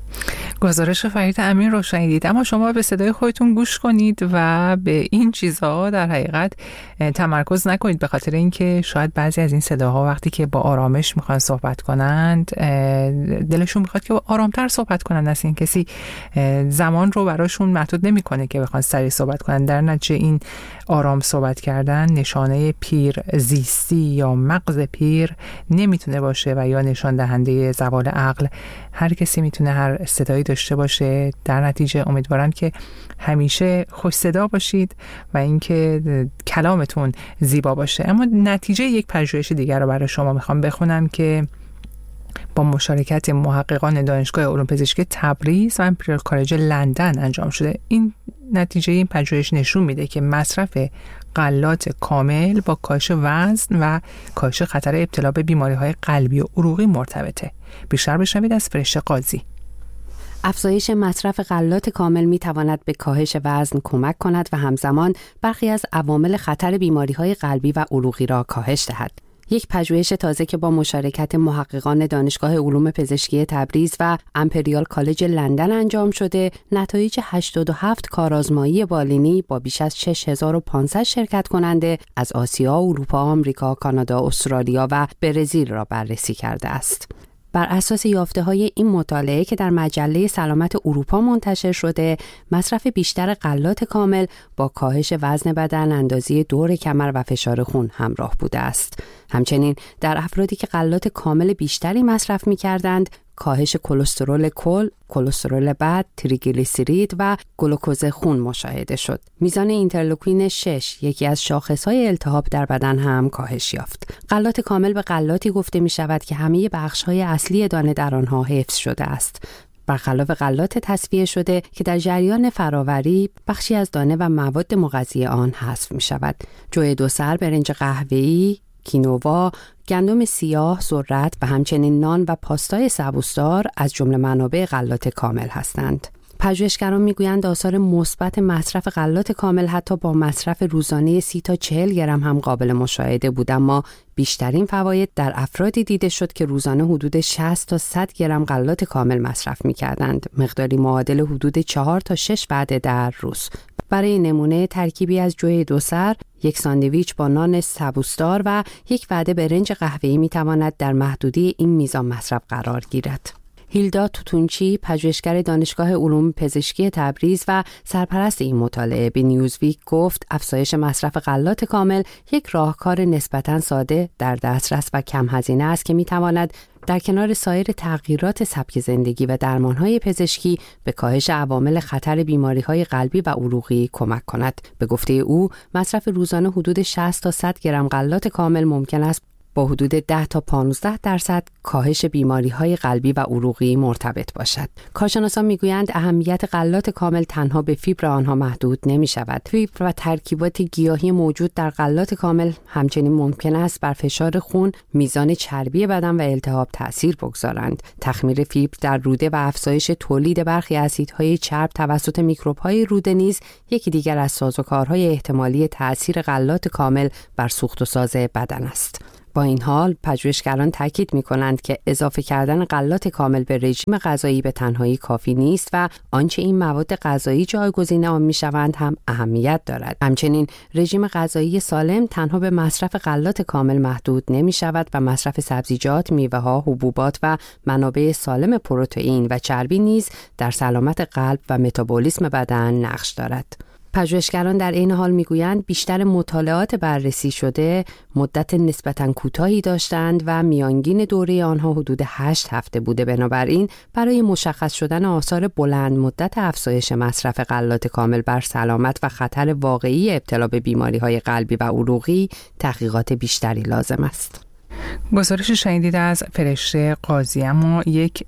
گزارش فرید امین رو شنیدید، اما شما به صدای خودتون گوش کنید و به این چیزها در حقیقت تمرکز نکنید، به خاطر اینکه شاید بعضی از این صداها وقتی که با آرامش میخوان صحبت کنند دلشون میخواد که آرامتر صحبت کنند، از این کسی زمان رو براشون محدود نمیکنه که بخوان سریع صحبت کنند. در نتیجه این آرام صحبت کردن نشانه پیر زیستی یا مغز پیر نمیتونه باشه و یا نشان دهنده زوال عقل. هر کسی میتونه هر صدایی داشته باشه. در نتیجه امیدوارم که همیشه خوش صدا باشید و اینکه کلامتون زیبا باشه. اما نتیجه یک پژوهش دیگر رو برای شما میخوام بخونم که با مشارکت محققان دانشگاه علوم پزشکی تبریز و امپریال کالج لندن انجام شده. این نتیجه این پژوهش نشون میده که مصرف غلات کامل با کاهش وزن و کاهش خطر ابتلا به بیماری‌های قلبی و عروقی مرتبطه. بیشتر بشنوید از فرشته قاضی. افزایش مصرف غلات کامل می تواند به کاهش وزن کمک کند و همزمان برخی از عوامل خطر بیماری‌های قلبی و عروقی را کاهش دهد. یک پژوهش تازه که با مشارکت محققان دانشگاه علوم پزشکی تبریز و امپریال کالج لندن انجام شده، نتایج هشتاد و هفت کارآزمایی بالینی با بیش از شش هزار و پانصد شرکت کننده از آسیا، اروپا، آمریکا، کانادا، استرالیا و برزیل را بررسی کرده است. بر اساس یافته‌های این مطالعه که در مجله سلامت اروپا منتشر شده، مصرف بیشتر غلات کامل با کاهش وزن بدن، اندازی دور کمر و فشار خون همراه بوده است. همچنین در افرادی که غلات کامل بیشتری مصرف می‌کردند، کاهش کلسترول کل، کلسترول بد، تریگلیسیرید و گلوکوز خون مشاهده شد. میزان اینترلوکین شش، یکی از شاخص‌های التهاب در بدن هم کاهش یافت. غلات کامل به غلاتی گفته می شود که همه بخش‌های اصلی دانه در آنها حفظ شده است، برخلاف غلات تصفیه شده که در جریان فراوری بخشی از دانه و مواد مغذی آن حذف می شود. جوی دو سر، برنج قهوه‌ای، کینوا، گندم سیاه، ذرت و همچنین نان و پاستای سبوسدار از جمله منابع غلات کامل هستند. پژوهشگران میگویند آثار مثبت مصرف غلات کامل حتی با مصرف روزانه سی تا چهل گرم هم قابل مشاهده بود، اما بیشترین فواید در افرادی دیده شد که روزانه حدود شصت تا صد گرم غلات کامل مصرف می‌کردند، مقداری معادل حدود چهار تا شش وعده در روز. برای نمونه ترکیبی از جوی دو سر، یک ساندویچ با نان سبوسدار و یک وعده برنج قهوه‌ای می‌تواند در محدوده این میزان مصرف قرار گیرد. هیلدا توتونچی، پژوهشگر دانشگاه علوم پزشکی تبریز و سرپرست این مطالعه، به نیوزویک گفت افزایش مصرف غلات کامل یک راهکار نسبتاً ساده، در دسترس و کم هزینه است که می‌تواند در کنار سایر تغییرات سبک زندگی و درمان‌های پزشکی به کاهش عوامل خطر بیماری‌های قلبی و عروقی کمک کند. به گفته او، مصرف روزانه حدود شصت تا صد گرم غلات کامل ممکن است با حدود ده تا پانزده درصد کاهش بیماری‌های قلبی و عروقی مرتبط باشد. کارشناسان میگویند اهمیت غلات کامل تنها به فیبر آنها محدود نمی‌شود. فیبر و ترکیبات گیاهی موجود در غلات کامل همچنین ممکن است بر فشار خون، میزان چربی بدن و التهاب تأثیر بگذارند. تخمیر فیبر در روده و افزایش تولید برخی اسیدهای چرب توسط میکروب‌های روده نیز یکی دیگر از سازوکارهای احتمالی تأثیر غلات کامل بر سوخت و ساز بدن است. با این حال پژوهشگران تاکید می‌کنند که اضافه کردن غلات کامل به رژیم غذایی به تنهایی کافی نیست و آنچه این مواد غذایی جایگزین آن می‌شوند هم اهمیت دارد. همچنین رژیم غذایی سالم تنها به مصرف غلات کامل محدود نمی‌شود و مصرف سبزیجات، میوه‌ها، حبوبات و منابع سالم پروتئین و چربی نیز در سلامت قلب و متابولیسم بدن نقش دارد. پژوهشگران در این حال میگویند بیشتر مطالعات بررسی شده مدت نسبتاً کوتاهی داشتند و میانگین دوره آنها حدود هشت هفته بوده. بنابراین برای مشخص شدن آثار بلند مدت افزایش مصرف غلات کامل بر سلامت و خطر واقعی ابتلا به بیماری‌های قلبی و عروقی تحقیقات بیشتری لازم است. گزارش شنیدید از فرشته قاضی. اما یک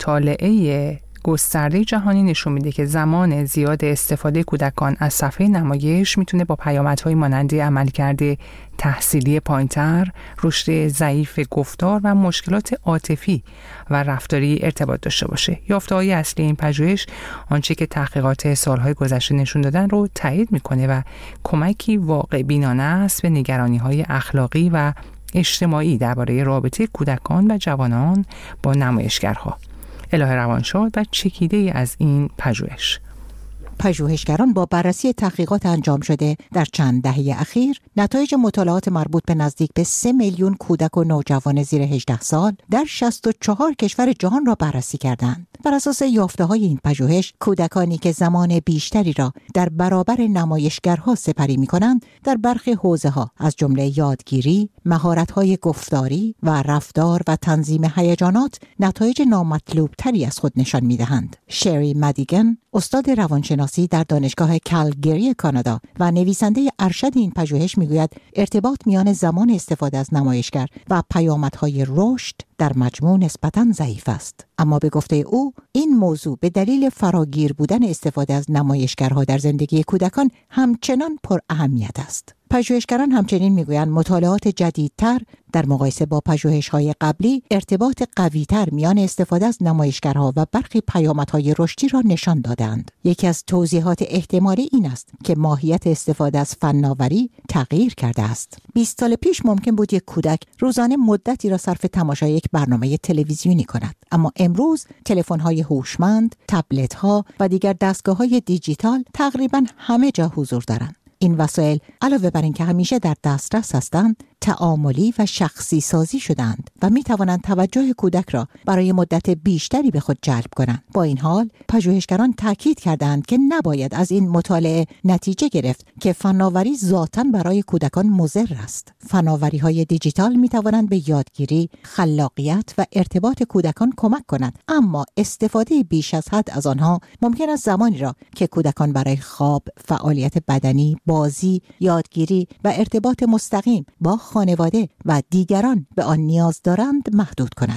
مطالعه گسترده جهانی نشون میده که زمان زیاد استفاده کودکان از صفحه نمایش میتونه با پیامدهای مانند عملکرد تحصیلی پایین‌تر، رشد ضعیف گفتار و مشکلات عاطفی و رفتاری ارتباط داشته باشه. یافته‌های اصلی این پژوهش آنچه که تحقیقات سالهای گذشته نشون دادن رو تایید میکنه و کمکی واقع بینانه است به نگرانی‌های اخلاقی و اجتماعی درباره رابطه کودکان و جوانان با نمایشگرها. الهه روانشاد و چکیده از این پژوهش. پژوهشگران با بررسی تحقیقات انجام شده در چند دهه اخیر نتایج مطالعات مربوط به نزدیک به سه میلیون کودک و نوجوان زیر هجده سال در شصت و چهار کشور جهان را بررسی کردند. بر اساس یافته‌های این پژوهش، کودکانی که زمان بیشتری را در برابر نمایشگرها سپری می‌کنند، در برخی حوزه‌ها از جمله یادگیری، مهارت‌های گفتاری و رفتار و تنظیم هیجانات نتایج نامطلوب‌تری از خود نشان می‌دهند. شری مدیگن، استاد روانشناسی در دانشگاه کالگری کانادا و نویسنده ارشد این پژوهش میگوید ارتباط میان زمان استفاده از نمایشگر و پیامدهای رشد در مجموع نسبتاً ضعیف است. اما به گفته او این موضوع به دلیل فراگیر بودن استفاده از نمایشگرها در زندگی کودکان همچنان پر اهمیت است. پژوهشگران همچنین میگویند مطالعات جدیدتر در مقایسه با پژوهش‌های قبلی ارتباط قوی‌تر میان استفاده از نمایشگرها و برخی پیامدهای رشدی را نشان دادند. یکی از توضیحات احتمالی این است که ماهیت استفاده از فناوری تغییر کرده است. بیست سال پیش ممکن بود یک کودک روزانه مدتی را صرف تماشای یک برنامه تلویزیونی کند، اما امروز تلفن‌های هوشمند، تبلت‌ها و دیگر دستگاه‌های دیجیتال تقریباً همه جا حضور دارند. این وسایل علاوه بر اینکه همیشه در دسترس هستند، تعاملی و شخصی سازی شدند و می توانند توجه کودک را برای مدت بیشتری به خود جلب کنند. با این حال، پژوهشگران تاکید کردند که نباید از این مطالعه نتیجه گرفت که فناوری ذاتاً برای کودکان مضر است. فناوری‌های دیجیتال می توانند به یادگیری، خلاقیت و ارتباط کودکان کمک کنند، اما استفاده بیش از حد از آنها ممکن است زمانی را که کودکان برای خواب، فعالیت بدنی، بازی، یادگیری و ارتباط مستقیم با خانواده و دیگران به آن نیاز دارند محدود کند.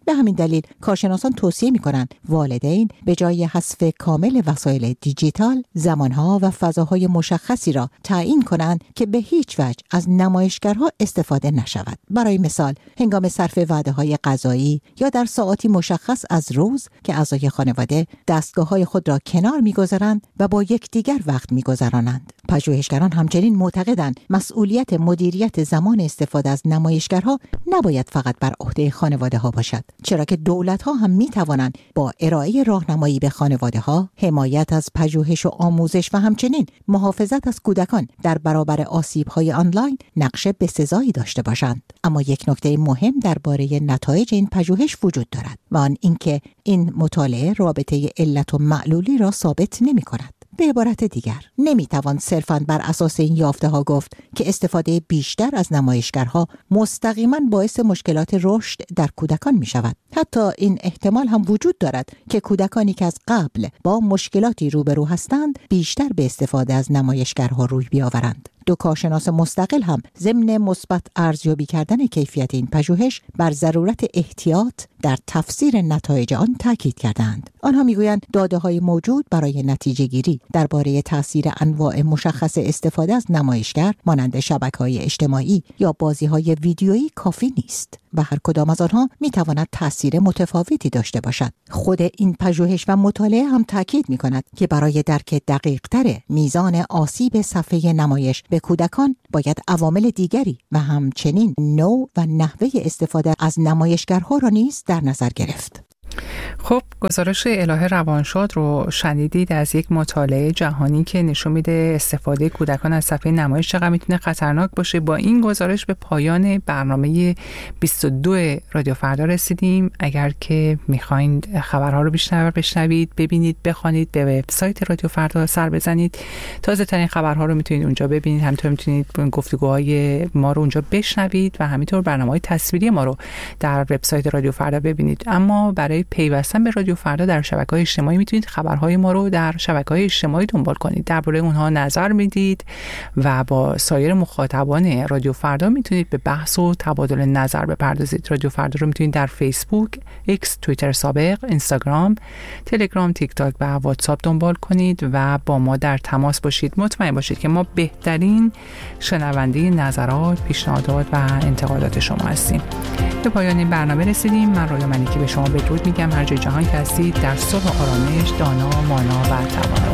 به همین دلیل کارشناسان توصیه می‌کنند والدین به جای حذف کامل وسایل دیجیتال، زمانها و فضاهای مشخصی را تعیین کنند که به هیچ وجه از نمایشگرها استفاده نشود. برای مثال، هنگام صرف وعده‌های غذایی یا در ساعاتی مشخص از روز که اعضای خانواده دستگاه‌های خود را کنار می‌گذارند و با یکدیگر وقت می‌گذرانند. پژوهشگران همچنین معتقدند مسئولیت مدیریت زمان استفاده از نمایشگرها نباید فقط بر عهده خانواده‌ها باشد، چرا که دولت‌ها هم می‌توانند با ارائه راهنمایی به خانواده‌ها، حمایت از پژوهش و آموزش و همچنین محافظت از کودکان در برابر آسیب‌های آنلاین نقش بسزایی داشته باشند. اما یک نکته مهم درباره نتایج این پژوهش وجود دارد و آن اینکه این مطالعه رابطه علت و معلولی را ثابت نمی‌کند. به عبارت دیگر، نمیتوان صرفاً بر اساس این یافته ها گفت که استفاده بیشتر از نمایشگرها مستقیما باعث مشکلات رشد در کودکان می شود. حتی این احتمال هم وجود دارد که کودکانی که از قبل با مشکلاتی روبرو هستند بیشتر به استفاده از نمایشگرها روی بیاورند. دو کارشناس مستقل هم ضمن مثبت ارزیابی کردن کیفیت این پژوهش بر ضرورت احتیاط در تفسیر نتایج آن تاکید کردند. آنها میگویند داده‌های موجود برای نتیجه گیری درباره تاثیر انواع مشخص استفاده از نمایشگر مانند شبکه‌های اجتماعی یا بازی‌های ویدیویی کافی نیست و هر کدام از آنها می‌تواند تاثیر متفاوتی داشته باشد. خود این پژوهش و مطالعه هم تاکید می‌کند که برای درک دقیق‌تر میزان آسیب صفحه نمایش به کودکان باید عوامل دیگری و همچنین نوع و نحوه استفاده از نمایشگرها را نیز در نظر گرفت. خب گزارش الهه روانشاد رو شنیدید از یک مطالعه جهانی که نشون میده استفاده کودکان از صفحه نمایش چقدر میتونه خطرناک باشه. با این گزارش به پایان برنامه بیست و دو رادیو فردا رسیدیم. اگر که میخواین خبرها رو بیشتر بشنوید، ببینید، بخوانید، به وبسایت رادیو فردا سر بزنید. تازه ترین خبرها رو میتونید اونجا ببینید. همینطور میتونید گفتگوهای ما رو اونجا بشنوید و همینطور برنامه‌های تصویری ما رو در وبسایت رادیو فردا ببینید. اما برای پیوستن به رادیو فردا در شبکه‌های اجتماعی میتونید خبرهای ما رو در شبکه‌های اجتماعی دنبال کنید، درباره اونها نظر میدید و با سایر مخاطبان رادیو فردا میتونید به بحث و تبادل نظر بپردازید. رادیو فردا رو میتونید در فیسبوک، ایکس، توییتر سابق، اینستاگرام، تلگرام، تیک تاک و واتساپ دنبال کنید و با ما در تماس باشید. مطمئن باشید که ما بهترین شنونده نظرات، پیشنهادات و انتقادات شما هستیم. به پایان این برنامه رسیدیم. من رویا ملکی به شما بدرود میگم. هر جای جهان که هستید در صلح و آرامش، دانا، مانا و توانا